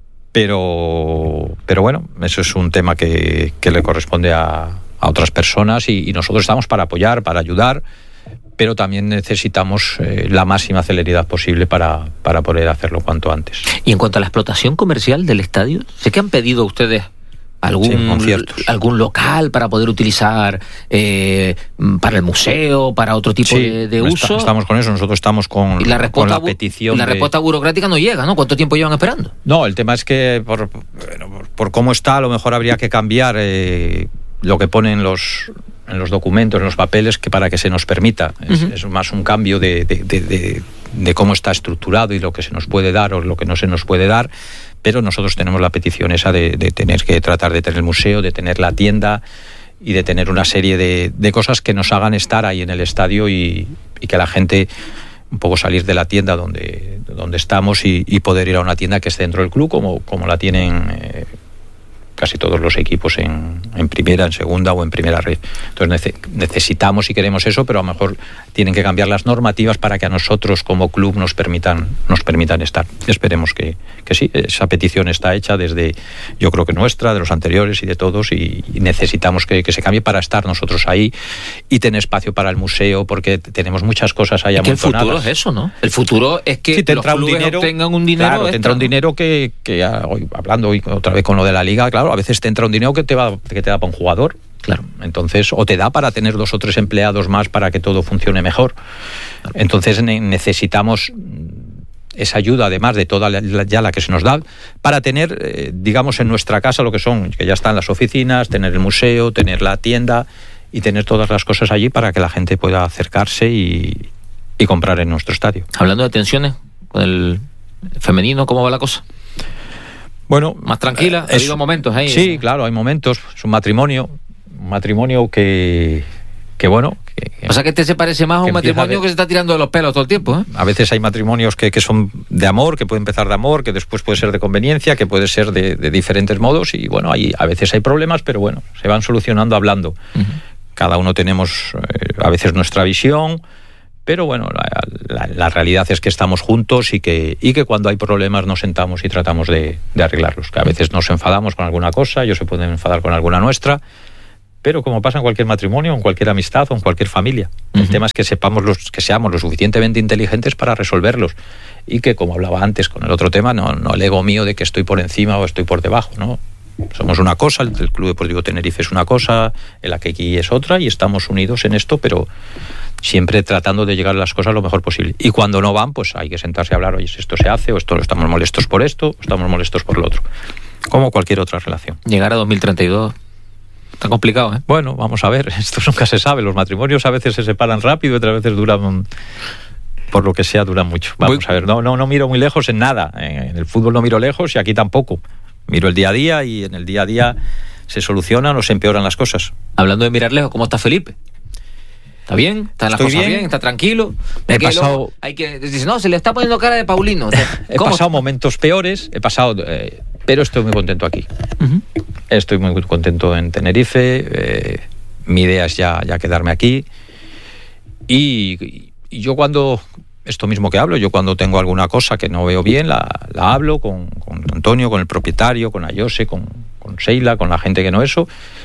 pero, pero bueno, eso es un tema que, que le corresponde a, a otras personas, y, y nosotros estamos para apoyar, para ayudar, pero también necesitamos eh, la máxima celeridad posible para, para poder hacerlo cuanto antes. Y en cuanto a la explotación comercial del estadio, sé que han pedido ustedes algún, sí, algún local para poder utilizar eh, para el museo, para otro tipo sí, de, de uso. Está, estamos con eso, nosotros estamos con, y la, con la bu- petición. La de... respuesta burocrática no llega, ¿no? ¿Cuánto tiempo llevan esperando? No, el tema es que por, bueno, por, por cómo está, a lo mejor habría que cambiar eh, lo que ponen los... en los documentos, en los papeles, que para que se nos permita. Es, uh-huh. es más un cambio de, de, de, de, de cómo está estructurado y lo que se nos puede dar o lo que no se nos puede dar, pero nosotros tenemos la petición esa de, de tener que tratar de tener el museo, de tener la tienda y de tener una serie de, de cosas que nos hagan estar ahí en el estadio, y, y que la gente un poco salir de la tienda donde, donde estamos y, y poder ir a una tienda que esté dentro del club, como, como la tienen eh, casi todos los equipos en, en primera, en segunda o en primera red. Entonces nece- necesitamos y queremos eso, pero a lo mejor tienen que cambiar las normativas para que a nosotros como club nos permitan, nos permitan estar. Esperemos que, que sí, esa petición está hecha desde, yo creo que nuestra, de los anteriores y de todos, y, y necesitamos que, que se cambie para estar nosotros ahí y tener espacio para el museo, porque tenemos muchas cosas ahí amontonadas. Es que el futuro es eso, ¿no? El futuro es que sí, te los entra un clubes dinero, obtengan un dinero claro, extra, te entra un ¿no? dinero que, que ya, hoy, hablando hoy otra vez con lo de la liga, claro, a veces te entra un dinero que te va, que te da para un jugador, claro, entonces, o te da para tener dos o tres empleados más para que todo funcione mejor. Entonces ne- necesitamos esa ayuda, además de toda la, la, ya la que se nos da, para tener, eh, digamos, en nuestra casa lo que son, que ya están las oficinas, tener el museo, tener la tienda y tener todas las cosas allí para que la gente pueda acercarse y, y comprar en nuestro estadio. Hablando de tensiones, con el femenino, ¿cómo va la cosa? Bueno, más tranquila, ha habido momentos ahí. Sí, claro, hay momentos. Es un matrimonio, un matrimonio que, que bueno... Que, o sea que este se parece más a un matrimonio de, que se está tirando de los pelos todo el tiempo, ¿eh? A veces hay matrimonios que, que son de amor, que puede empezar de amor, que después puede ser de conveniencia, que puede ser de, de diferentes modos, y bueno, hay, a veces hay problemas, pero bueno, se van solucionando hablando. Uh-huh. Cada uno tenemos eh, a veces nuestra visión, pero bueno, la, la, la realidad es que estamos juntos y que, y que cuando hay problemas nos sentamos y tratamos de, de arreglarlos. Que a veces nos enfadamos con alguna cosa, ellos se pueden enfadar con alguna nuestra, pero como pasa en cualquier matrimonio, en cualquier amistad o en cualquier familia. Uh-huh. El tema es que sepamos los, que seamos lo suficientemente inteligentes para resolverlos. Y que, como hablaba antes con el otro tema, no, no el ego mío de que estoy por encima o estoy por debajo, ¿no? Somos una cosa, el, el Club Deportivo Tenerife es una cosa, el Akequi es otra, y estamos unidos en esto, pero siempre tratando de llegar a las cosas lo mejor posible. Y cuando no van, pues hay que sentarse a hablar, oye, esto se hace, o esto estamos molestos por esto, o estamos molestos por lo otro. Como cualquier otra relación. Llegar a dos mil treinta y dos está complicado, ¿eh? Bueno, vamos a ver, esto nunca se sabe. Los matrimonios a veces se separan rápido, otras veces duran, por lo que sea, duran mucho. Vamos muy... a ver, no, no, no miro muy lejos en nada. En el fútbol no miro lejos y aquí tampoco. Miro el día a día y en el día a día se solucionan o se empeoran las cosas. Hablando de mirar lejos, ¿cómo está Felipe? ¿Está bien? ¿Está en las cosas bien? bien? ¿Está tranquilo? He pasado... hay que dice, no, se le está poniendo cara de Paulino. He pasado está? momentos peores, he pasado, eh, pero estoy muy contento aquí. Uh-huh. Estoy muy contento en Tenerife. Eh, mi idea es ya, ya quedarme aquí. Y, y yo cuando... Esto mismo que hablo, yo cuando tengo alguna cosa que no veo bien, la, la hablo con, con Antonio, con el propietario, con Ayose, con, con Sheila, con la gente que no eso.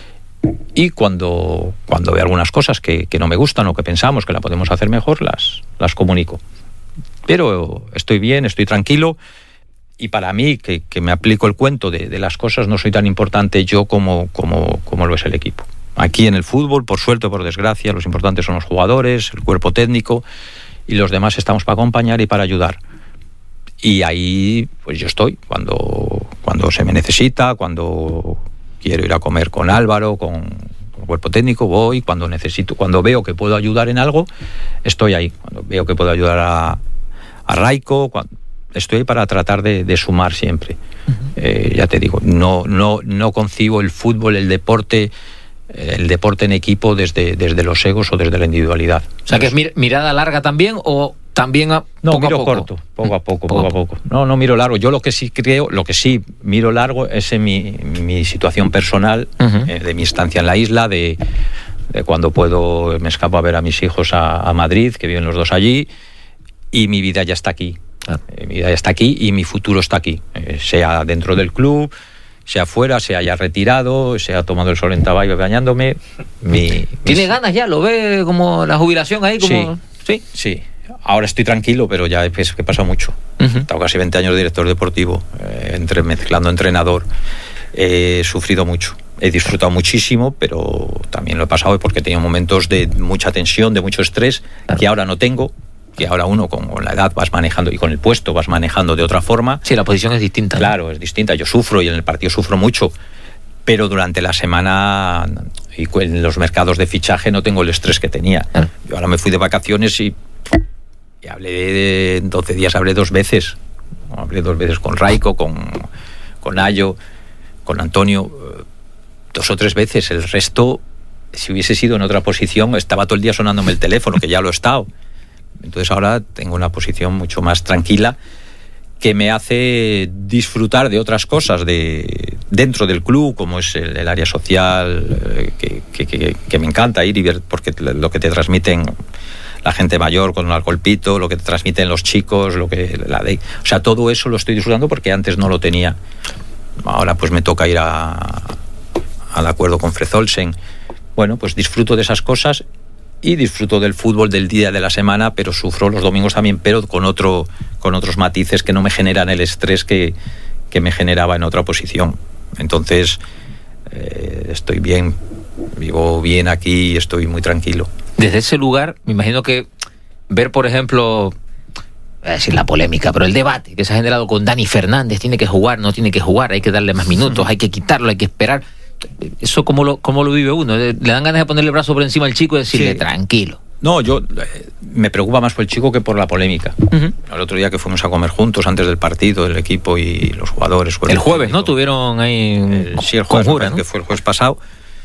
Y cuando, cuando veo algunas cosas que, que no me gustan o que pensamos que la podemos hacer mejor, las, las comunico. Pero estoy bien, estoy tranquilo, y para mí, que, que me aplico el cuento de, de las cosas, no soy tan importante yo como, como, como lo es el equipo. Aquí en el fútbol, por suerte o por desgracia, los importantes son los jugadores, el cuerpo técnico, y los demás estamos para acompañar y para ayudar. Y ahí pues yo estoy cuando, cuando se me necesita, cuando quiero ir a comer con Álvaro, con, con el cuerpo técnico, voy. Cuando necesito, cuando veo que puedo ayudar en algo, estoy ahí. Cuando veo que puedo ayudar a, a Raiko, cuando, estoy ahí para tratar de, de sumar siempre. Uh-huh. Eh, ya te digo, no, no, no concibo el fútbol, el deporte... el deporte en equipo desde, desde los egos o desde la individualidad. O sea, que es mir- mirada larga también, o también a no, poco miro a poco. corto, poco a poco, poco, poco a poco. No, no miro largo. Yo lo que sí creo, lo que sí miro largo es en mi, mi situación personal, uh-huh. eh, de mi estancia en la isla, de, de cuando puedo, me escapo a ver a mis hijos a, a Madrid, que viven los dos allí, y mi vida ya está aquí. Ah. Eh, mi vida ya está aquí y mi futuro está aquí, eh, sea dentro del club, sea fuera, se haya retirado, se ha tomado el sol en Tabay bañándome. Mi, ¿Tiene mis... ganas ya? ¿Lo ve como la jubilación ahí? Como... Sí, sí, sí. Ahora estoy tranquilo, pero ya es que he pasado mucho. Uh-huh. He estado casi veinte años de director deportivo, eh, entre, mezclando entrenador. He sufrido mucho. He disfrutado muchísimo, pero también lo he pasado porque he tenido momentos de mucha tensión, de mucho estrés, claro, que ahora no tengo. Que ahora uno con la edad vas manejando y con el puesto vas manejando de otra forma. Sí, la posición es distinta. Claro, ¿no? Es distinta. Yo sufro y en el partido sufro mucho, pero durante la semana y en los mercados de fichaje no tengo el estrés que tenía. ¿Eh? Yo ahora me fui de vacaciones y, y hablé de doce días, hablé dos veces. Hablé dos veces con Raiko, con, con Ayo, con Antonio, dos o tres veces. El resto, si hubiese sido en otra posición, estaba todo el día sonándome el teléfono, que ya lo he estado. Entonces ahora tengo una posición mucho más tranquila que me hace disfrutar de otras cosas de dentro del club, como es el, el área social, eh, que, que, que, que me encanta ir y ver, porque lo que te transmiten la gente mayor con un alcoholpito, lo que te transmiten los chicos, lo que la de, o sea, todo eso lo estoy disfrutando porque antes no lo tenía. Ahora pues me toca ir a, al acuerdo con Frezolsen. Bueno, pues disfruto de esas cosas. Y disfruto del fútbol del día de la semana, pero sufro los domingos también, pero con otro, con otros matices que no me generan el estrés que, que me generaba en otra posición. Entonces, eh, estoy bien, vivo bien aquí y estoy muy tranquilo. Desde ese lugar, me imagino que ver, por ejemplo, voy a decir la polémica, pero el debate que se ha generado con Dani Fernández, tiene que jugar, no tiene que jugar, hay que darle más minutos, hay que quitarlo, hay que esperar. ¿Eso cómo lo, cómo lo vive uno? ¿Le dan ganas de ponerle el brazo por encima al chico y decirle, sí, tranquilo? No, yo eh, me preocupa más por el chico que por la polémica. Uh-huh. El otro día que fuimos a comer juntos antes del partido, el equipo y los jugadores. El jueves, técnico, ¿no? Tuvieron ahí... El, sí, el jueves, conjura, ¿no? Que fue el jueves pasado.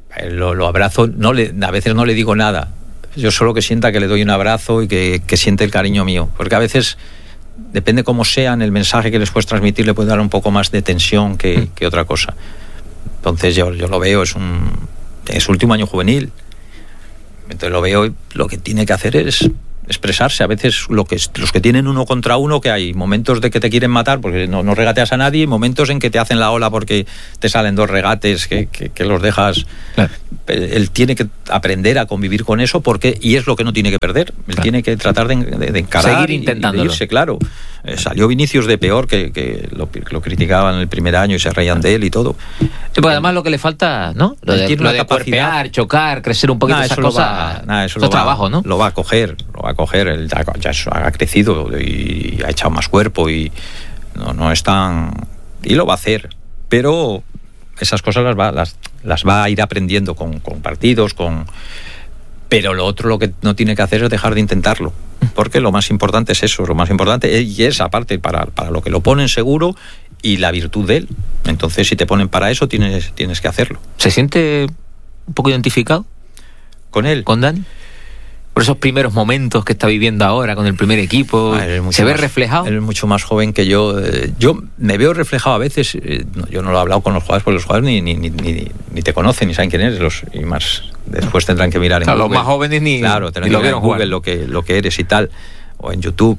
lo, lo abrazo, no le, a veces no le digo nada. Yo solo que sienta que le doy un abrazo y que, que siente el cariño mío. Porque a veces, depende cómo sean, el mensaje que les puedes transmitir le puede dar un poco más de tensión que, que otra cosa. Entonces yo, yo lo veo, es un es su último año juvenil. Entonces lo veo y lo que tiene que hacer es expresarse. A veces lo que los que tienen uno contra uno, que hay momentos de que te quieren matar porque no, no regateas a nadie, y momentos en que te hacen la ola porque te salen dos regates que, que, que los dejas. Claro. Él tiene que aprender a convivir con eso, porque y es lo que no tiene que perder. Él claro. tiene que tratar de, de, de encarar, seguir intentándolo. Y de irse, claro. Eh, salió Vinicius de peor, que, que lo, lo criticaban en el primer año y se reían de él y todo. Sí, pues además lo que le falta, ¿no? Lo de, lo de cuerpear, chocar, crecer un poquito, nah, esa cosa. Va, nah, eso es lo trabajo, va, ¿no? Lo va a coger, lo va a coger. Él ya, ya ha crecido y ha echado más cuerpo y no, no es tan... Y lo va a hacer. Pero esas cosas las va, las, las va a ir aprendiendo con, con partidos, con... Pero lo otro, lo que no tiene que hacer es dejar de intentarlo, porque lo más importante es eso, lo más importante, y es aparte para, para lo que lo ponen seguro y la virtud de él. Entonces, si te ponen para eso, tienes, tienes que hacerlo. ¿Se siente un poco identificado con él? ¿Con Dani? Por esos primeros momentos que está viviendo ahora con el primer equipo, ah, ¿se ve más, reflejado? Él es mucho más joven que yo. Yo me veo reflejado a veces. Yo no lo he hablado con los jugadores, porque los jugadores ni, ni, ni, ni te conocen, ni saben quién eres. Los, y más después tendrán que mirar en claro, Google. Los más jóvenes ni, claro, tendrán ni que lo mirar en Google lo que, lo que eres y tal, o en YouTube.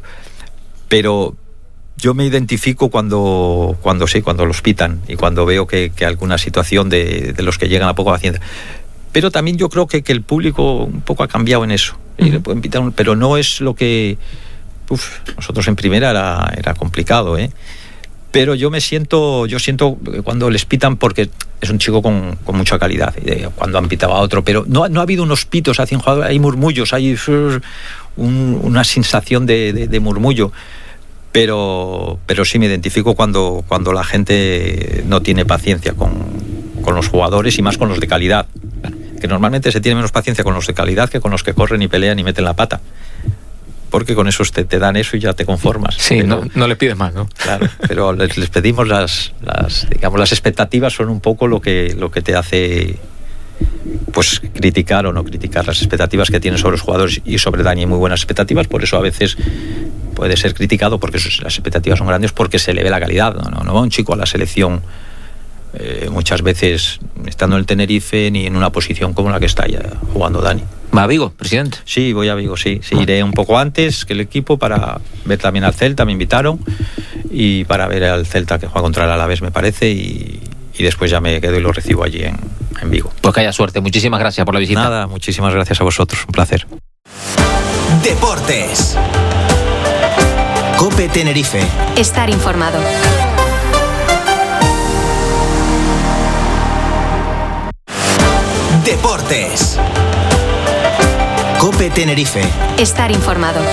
Pero yo me identifico cuando, cuando sí, cuando los pitan y cuando veo que, que alguna situación de, de los que llegan a poco paciencia. Pero también yo creo que, que el público un poco ha cambiado en eso. Y le pueden pitar un, pero no es lo que... Uf, nosotros en primera era, era complicado, ¿eh? Pero yo me siento... Yo siento cuando les pitan, porque es un chico con, con mucha calidad. Cuando han pitado a otro, pero no, no ha habido unos pitos hacia un jugador, hay murmullos, hay un, una sensación de, de, de murmullo. Pero, pero sí me identifico cuando, cuando la gente no tiene paciencia con, con los jugadores y más con los de calidad. Que normalmente se tiene menos paciencia con los de calidad que con los que corren y pelean y meten la pata. Porque con esos te, te dan eso y ya te conformas. Sí, pero, no, no les pides más, ¿no? Claro, pero les, les pedimos las, las, digamos, las expectativas son un poco lo que, lo que te hace pues criticar o no criticar las expectativas que tienen sobre los jugadores, y sobre Dani hay muy buenas expectativas, por eso a veces puede ser criticado, porque las expectativas son grandes, porque se le ve la calidad. No, no, no va un chico a la selección Eh, muchas veces estando en el Tenerife ni en una posición como la que está ya jugando Dani. ¿Va a Vigo, presidente? Sí, voy a Vigo, sí. sí ah. Iré un poco antes que el equipo para ver también al Celta, me invitaron, y para ver al Celta que juega contra el Alavés, me parece, y, y después ya me quedo y lo recibo allí en, en Vigo. Pues que haya suerte. Muchísimas gracias por la visita. Nada, muchísimas gracias a vosotros, un placer. Deportes. COPE Tenerife. Estar informado. Deportes. COPE Tenerife. Estar informado.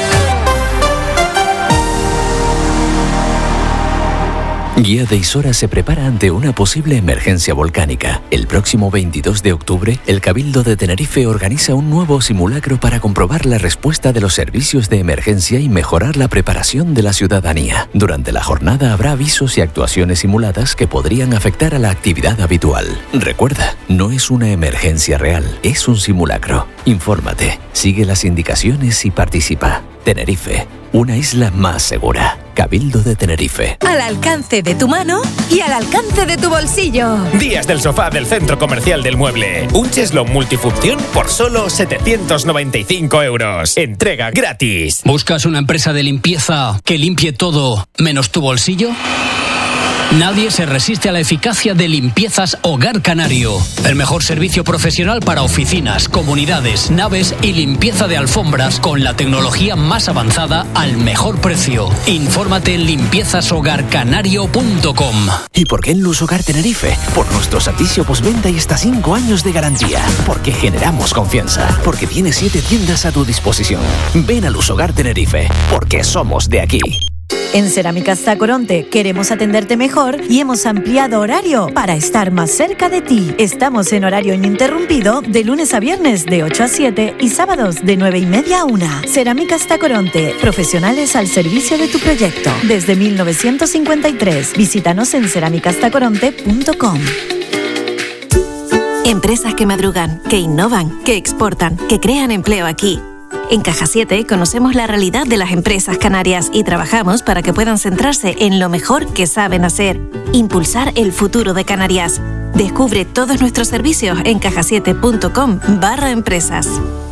Guía de Isora se prepara ante una posible emergencia volcánica. El próximo veintidós de octubre, el Cabildo de Tenerife organiza un nuevo simulacro para comprobar la respuesta de los servicios de emergencia y mejorar la preparación de la ciudadanía. Durante la jornada habrá avisos y actuaciones simuladas que podrían afectar a la actividad habitual. Recuerda, no es una emergencia real, es un simulacro. Infórmate, sigue las indicaciones y participa. Tenerife, una isla más segura. Cabildo de Tenerife. Al alcance de tu mano y al alcance de tu bolsillo. Días del sofá del Centro Comercial del Mueble. Un cheslón multifunción por solo setecientos noventa y cinco euros. Entrega gratis. ¿Buscas una empresa de limpieza que limpie todo menos tu bolsillo? Nadie se resiste a la eficacia de Limpiezas Hogar Canario. El mejor servicio profesional para oficinas, comunidades, naves y limpieza de alfombras con la tecnología más avanzada al mejor precio. Infórmate en limpiezas hogar canario punto com. ¿Y por qué en Luz Hogar Tenerife? Por nuestro servicio postventa y hasta cinco años de garantía. Porque generamos confianza. Porque tiene siete tiendas a tu disposición. Ven a Luz Hogar Tenerife. Porque somos de aquí. En Cerámicas Tacoronte queremos atenderte mejor y hemos ampliado horario para estar más cerca de ti. Estamos en horario ininterrumpido de lunes a viernes de ocho a siete y sábados de nueve y media a una. Cerámicas Tacoronte, profesionales al servicio de tu proyecto. Desde mil novecientos cincuenta y tres. Visítanos en cerámicas tacoronte punto com. Empresas que madrugan, que innovan, que exportan, que crean empleo aquí. En Caja siete conocemos la realidad de las empresas canarias y trabajamos para que puedan centrarse en lo mejor que saben hacer, impulsar el futuro de Canarias. Descubre todos nuestros servicios en cajasiete.com barra empresas.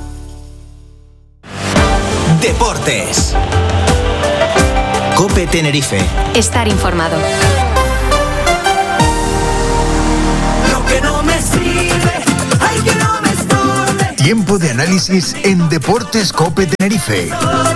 Deportes. COPE Tenerife. Estar informado. Tiempo de análisis en Deportes COPE Tenerife.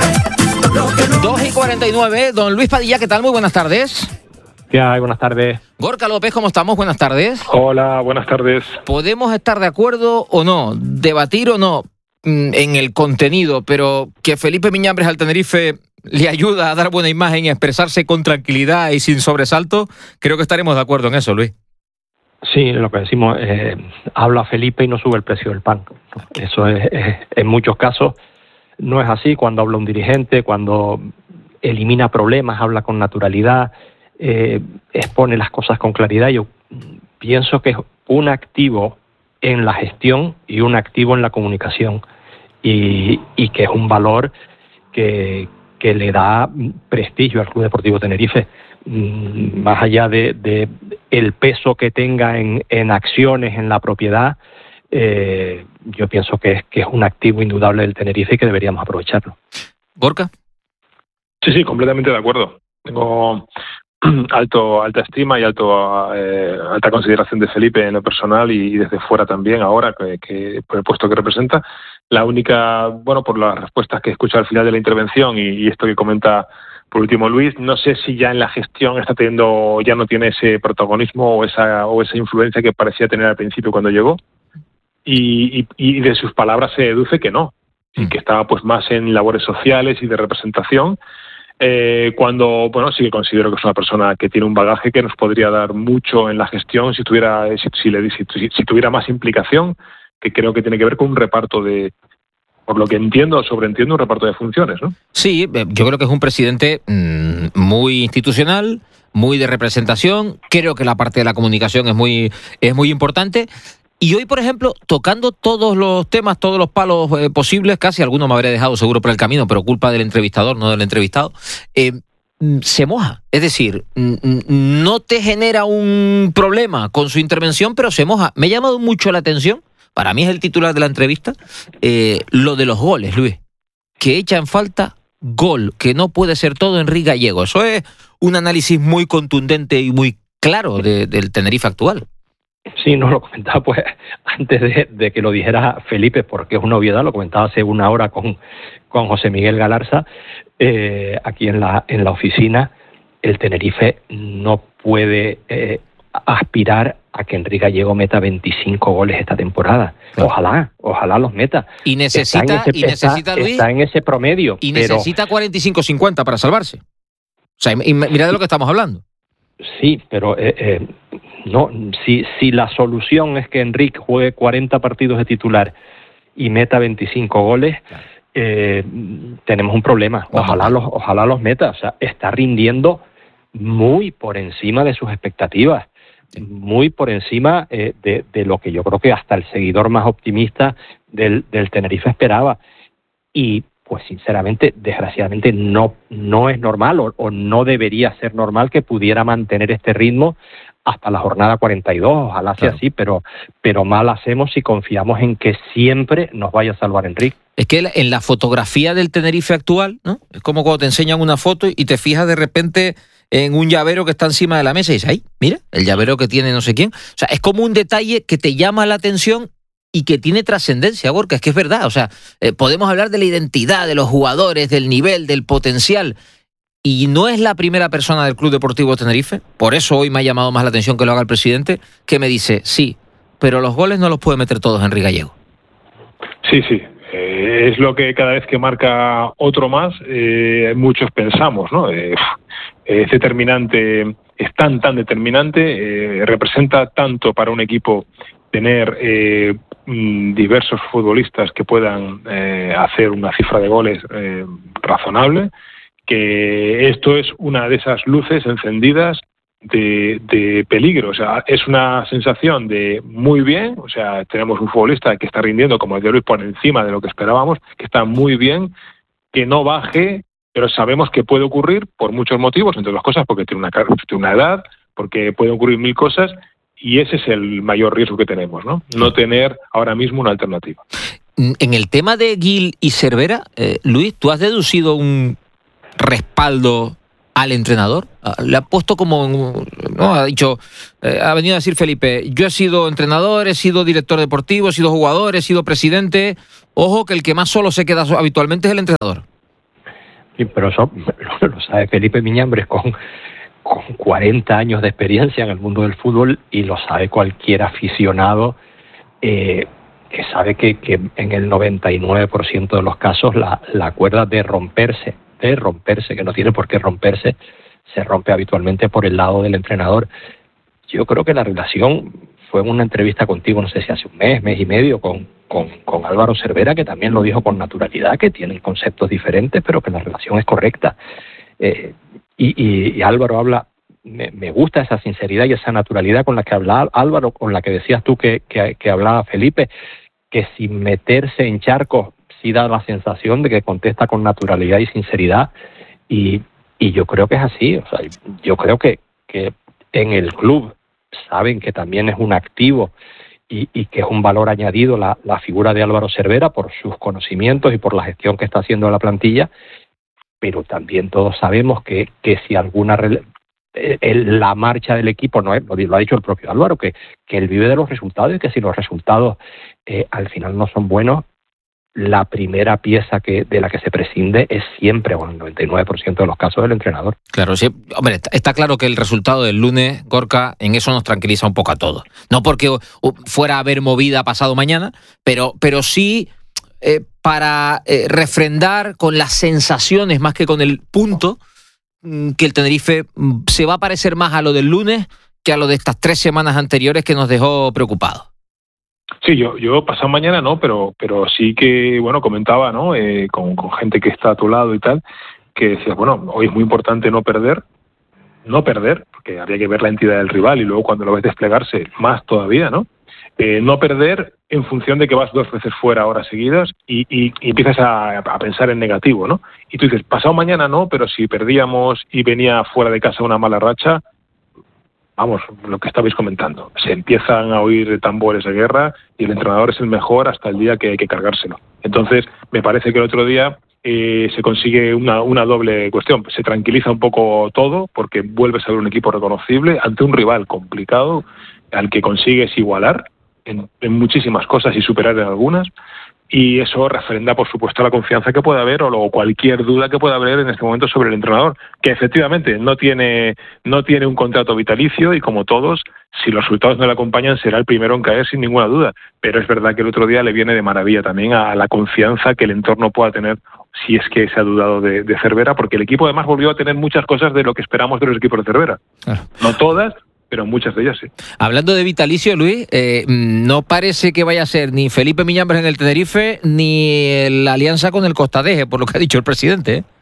dos y cuarenta y nueve, don Luis Padilla, ¿qué tal? Muy buenas tardes. ¿Qué hay? Buenas tardes. Gorka López, ¿cómo estamos? Buenas tardes. Hola, buenas tardes. ¿Podemos estar de acuerdo o no, debatir o no en el contenido, pero que Felipe Miñambres al Tenerife le ayuda a dar buena imagen y a expresarse con tranquilidad y sin sobresalto? Creo que estaremos de acuerdo en eso, Luis. Sí, lo que decimos, eh, habla Felipe y no sube el precio del pan. Eso es, es, en muchos casos no es así. Cuando habla un dirigente, cuando elimina problemas, habla con naturalidad, eh, expone las cosas con claridad. Yo pienso que es un activo en la gestión y un activo en la comunicación, y, y que es un valor que, que le da prestigio al Club Deportivo Tenerife. Más allá de, de el peso que tenga en, en acciones, en la propiedad, eh, yo pienso que es, que es un activo indudable del Tenerife y que deberíamos aprovecharlo. ¿Gorka? Sí, sí, completamente de acuerdo. Tengo alto alta estima y alto eh, alta consideración de Felipe en lo personal y desde fuera también, ahora que, que por el puesto que representa. La única, bueno, por las respuestas que he escuchado al final de la intervención y, y esto que comenta por último Luis, no sé si ya en la gestión está teniendo, ya no tiene ese protagonismo o esa o esa influencia que parecía tener al principio cuando llegó, y, y, y de sus palabras se deduce que no, y que estaba pues más en labores sociales y de representación, eh, cuando, bueno, sí que considero que es una persona que tiene un bagaje que nos podría dar mucho en la gestión si tuviera, si, si, le, si, si tuviera más implicación, que creo que tiene que ver con un reparto de, por lo que entiendo, sobreentiendo, un reparto de funciones, ¿no? Sí, yo creo que es un presidente mmm, muy institucional, muy de representación. Creo que la parte de la comunicación es muy, es muy importante. Y hoy, por ejemplo, tocando todos los temas, todos los palos eh, posibles, casi alguno me habría dejado seguro por el camino, pero culpa del entrevistador, no del entrevistado, eh, se moja. Es decir, no te genera un problema con su intervención, pero se moja. Me ha llamado mucho la atención, para mí es el titular de la entrevista, eh, lo de los goles, Luis. Que echa en falta gol, que no puede ser todo Enrique Gallego. Eso es un análisis muy contundente y muy claro de, del Tenerife actual. Sí, no lo comentaba pues antes de, de que lo dijera Felipe, porque es una obviedad, lo comentaba hace una hora con, con José Miguel Galarza, eh, aquí en la, en la oficina. El Tenerife no puede eh, aspirar a que Enrique Gallego meta veinticinco goles esta temporada. Ojalá, ojalá los meta. Y necesita, está ese, y necesita está, Luis, está en ese promedio. Y pero, necesita cuarenta y cinco cincuenta para salvarse. O sea, y mira de lo que estamos hablando. Sí, pero eh, eh, no, si, si la solución es que Enrique juegue cuarenta partidos de titular y meta veinticinco goles, eh, tenemos un problema. Ojalá los, ojalá los meta. O sea, está rindiendo muy por encima de sus expectativas, muy por encima eh, de, de lo que yo creo que hasta el seguidor más optimista del, del Tenerife esperaba. Y pues sinceramente, desgraciadamente, no, no es normal o, o no debería ser normal que pudiera mantener este ritmo hasta la jornada cuarenta y dos. Ojalá sea claro. así, pero, pero mal hacemos si confiamos en que siempre nos vaya a salvar Enrique. Es que en la fotografía del Tenerife actual, ¿no? Es como cuando te enseñan una foto y te fijas de repente en un llavero que está encima de la mesa y dices, ¡ay, mira, el llavero que tiene no sé quién! O sea, es como un detalle que te llama la atención y que tiene trascendencia, Gorka, es que es verdad. O sea, eh, podemos hablar de la identidad de los jugadores, del nivel, del potencial, y no es la primera persona del Club Deportivo Tenerife, por eso hoy me ha llamado más la atención que lo haga el presidente, que me dice, sí, pero los goles no los puede meter todos Enrique Gallego. Sí, sí. Eh, es lo que cada vez que marca otro más, eh, muchos pensamos, ¿no? Eh, es determinante, es tan, tan determinante, eh, representa tanto para un equipo tener eh, diversos futbolistas que puedan eh, hacer una cifra de goles eh, razonable, que esto es una de esas luces encendidas de, de peligro. O sea, es una sensación de muy bien, o sea, tenemos un futbolista que está rindiendo, como el de Luis, por encima de lo que esperábamos, que está muy bien, que no baje, pero sabemos que puede ocurrir por muchos motivos, entre otras cosas porque tiene una, tiene una edad, porque pueden ocurrir mil cosas, y ese es el mayor riesgo que tenemos, ¿no? No tener ahora mismo una alternativa. En el tema de Gil y Cervera, eh, Luis, ¿tú has deducido un respaldo al entrenador? Le ha puesto como, ¿no? Ha dicho, eh, ha venido a decir Felipe, yo he sido entrenador, he sido director deportivo, he sido jugador, he sido presidente. Ojo que el que más solo se queda habitualmente es el entrenador. Sí, pero eso lo sabe Felipe Miñambres con, con cuarenta años de experiencia en el mundo del fútbol, y lo sabe cualquier aficionado eh, que sabe que, que en el noventa y nueve por ciento de los casos la, la cuerda de romperse, de romperse, que no tiene por qué romperse, se rompe habitualmente por el lado del entrenador. Yo creo que la relación fue en una entrevista contigo, no sé si hace un mes, mes y medio, con, con, con Álvaro Cervera, que también lo dijo con naturalidad, que tienen conceptos diferentes, pero que la relación es correcta. Eh, y, y, y Álvaro habla, me, me gusta esa sinceridad y esa naturalidad con la que habla Álvaro, con la que decías tú que, que, que hablaba Felipe, que sin meterse en charcos sí da la sensación de que contesta con naturalidad y sinceridad, y, y yo creo que es así. O sea, yo creo que, que en el club saben que también es un activo y, y que es un valor añadido la, la figura de Álvaro Cervera por sus conocimientos y por la gestión que está haciendo la plantilla, pero también todos sabemos que, que si alguna rele- el, la marcha del equipo, no es, lo ha dicho el propio Álvaro, que, que él vive de los resultados, y que si los resultados eh, al final no son buenos, la primera pieza que de la que se prescinde es siempre, o en el noventa y nueve por ciento de los casos, del entrenador. Claro, sí. Hombre, está, está claro que el resultado del lunes, Gorka, en eso nos tranquiliza un poco a todos. No porque uh, fuera a haber movida pasado mañana, pero, pero sí eh, para eh, refrendar con las sensaciones más que con el punto, mm, que el Tenerife mm, se va a parecer más a lo del lunes que a lo de estas tres semanas anteriores que nos dejó preocupados. Sí, yo, yo pasado mañana no, pero pero sí que, bueno, comentaba, ¿no? Eh, con, con gente que está a tu lado y tal, que decías, bueno, hoy es muy importante no perder, no perder, porque habría que ver la entidad del rival y luego cuando lo ves desplegarse, más todavía, ¿no? Eh, no perder en función de que vas dos veces fuera horas seguidas y, y, y empiezas a, a pensar en negativo, ¿no? Y tú dices, pasado mañana no, pero si perdíamos y venía fuera de casa una mala racha, vamos, lo que estabais comentando, se empiezan a oír tambores de guerra y el entrenador es el mejor hasta el día que hay que cargárselo. Entonces, me parece que el otro día eh, se consigue una, una doble cuestión. Se tranquiliza un poco todo porque vuelves a ver un equipo reconocible ante un rival complicado al que consigues igualar en, en muchísimas cosas y superar en algunas. Y eso refrenda, por supuesto, la confianza que pueda haber o luego cualquier duda que pueda haber en este momento sobre el entrenador, que efectivamente no tiene no tiene un contrato vitalicio y, como todos, si los resultados no le acompañan, será el primero en caer sin ninguna duda. Pero es verdad que el otro día le viene de maravilla también a la confianza que el entorno pueda tener, si es que se ha dudado de, de Cervera, porque el equipo además volvió a tener muchas cosas de lo que esperamos de los equipos de Cervera. Claro. No todas, pero muchas de ellas sí. Hablando de vitalicio, Luis, eh, no parece que vaya a ser ni Felipe Miñambres en el Tenerife ni la alianza con el Costadeje, por lo que ha dicho el presidente, ¿eh?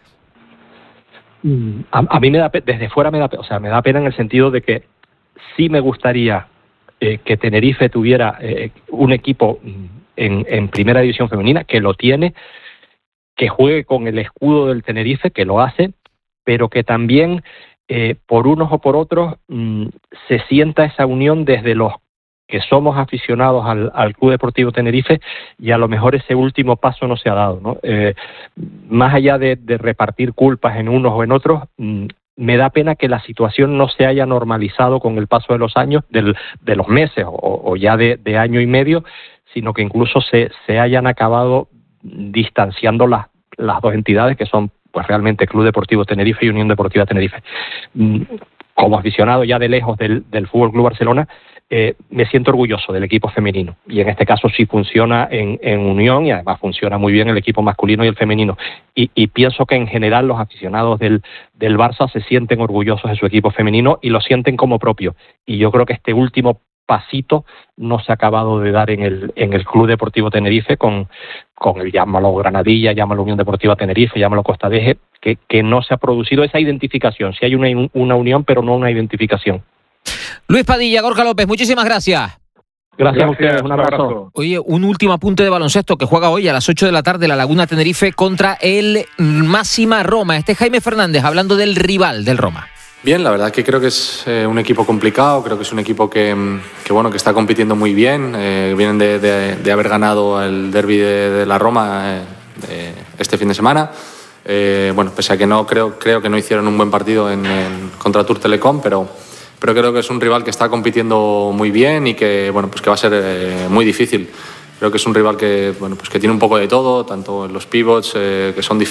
A, a mí me da, desde fuera me da, o sea, me da pena en el sentido de que sí me gustaría eh, que Tenerife tuviera eh, un equipo en, en primera división femenina, que lo tiene, que juegue con el escudo del Tenerife, que lo hace, pero que también Eh, por unos o por otros mmm, se sienta esa unión desde los que somos aficionados al, al Club Deportivo Tenerife, y a lo mejor ese último paso no se ha dado, ¿no? Eh, más allá de, de repartir culpas en unos o en otros, mmm, me da pena que la situación no se haya normalizado con el paso de los años, del, de los meses o, o ya de, de año y medio, sino que incluso se, se hayan acabado distanciando las, las dos entidades que son, pues, realmente Club Deportivo Tenerife y Unión Deportiva Tenerife. Como aficionado ya de lejos del, del Fútbol Club Barcelona, eh, me siento orgulloso del equipo femenino, y en este caso sí funciona en, en unión, y además funciona muy bien el equipo masculino y el femenino, y, y pienso que en general los aficionados del, del Barça se sienten orgullosos de su equipo femenino y lo sienten como propio, y yo creo que este último pasito no se ha acabado de dar en el en el Club Deportivo Tenerife con, con el llámalo Granadilla, llámalo Unión Deportiva Tenerife, llámalo Costa Deje, que, que no se ha producido esa identificación. Sí hay una, una unión, pero no una identificación. Luis Padilla, Gorka López, muchísimas gracias. Gracias a ustedes, un abrazo. Oye, un último apunte de baloncesto que juega hoy a las ocho de la tarde la Laguna Tenerife contra el Máxima Roma. Este es Jaime Fernández hablando del rival del Roma. Bien, la verdad que creo que es eh, un equipo complicado, creo que es un equipo que, que bueno, que está compitiendo muy bien, eh, vienen de, de, de haber ganado el derbi de, de la Roma eh, de este fin de semana. Eh, bueno, pese a que no creo, creo que no hicieron un buen partido en, en, contra Tour Telecom, pero, pero creo que es un rival que está compitiendo muy bien y que, bueno, pues que va a ser eh, muy difícil. Creo que es un rival que, bueno, pues que tiene un poco de todo, tanto en los pivots, eh, que son diferentes.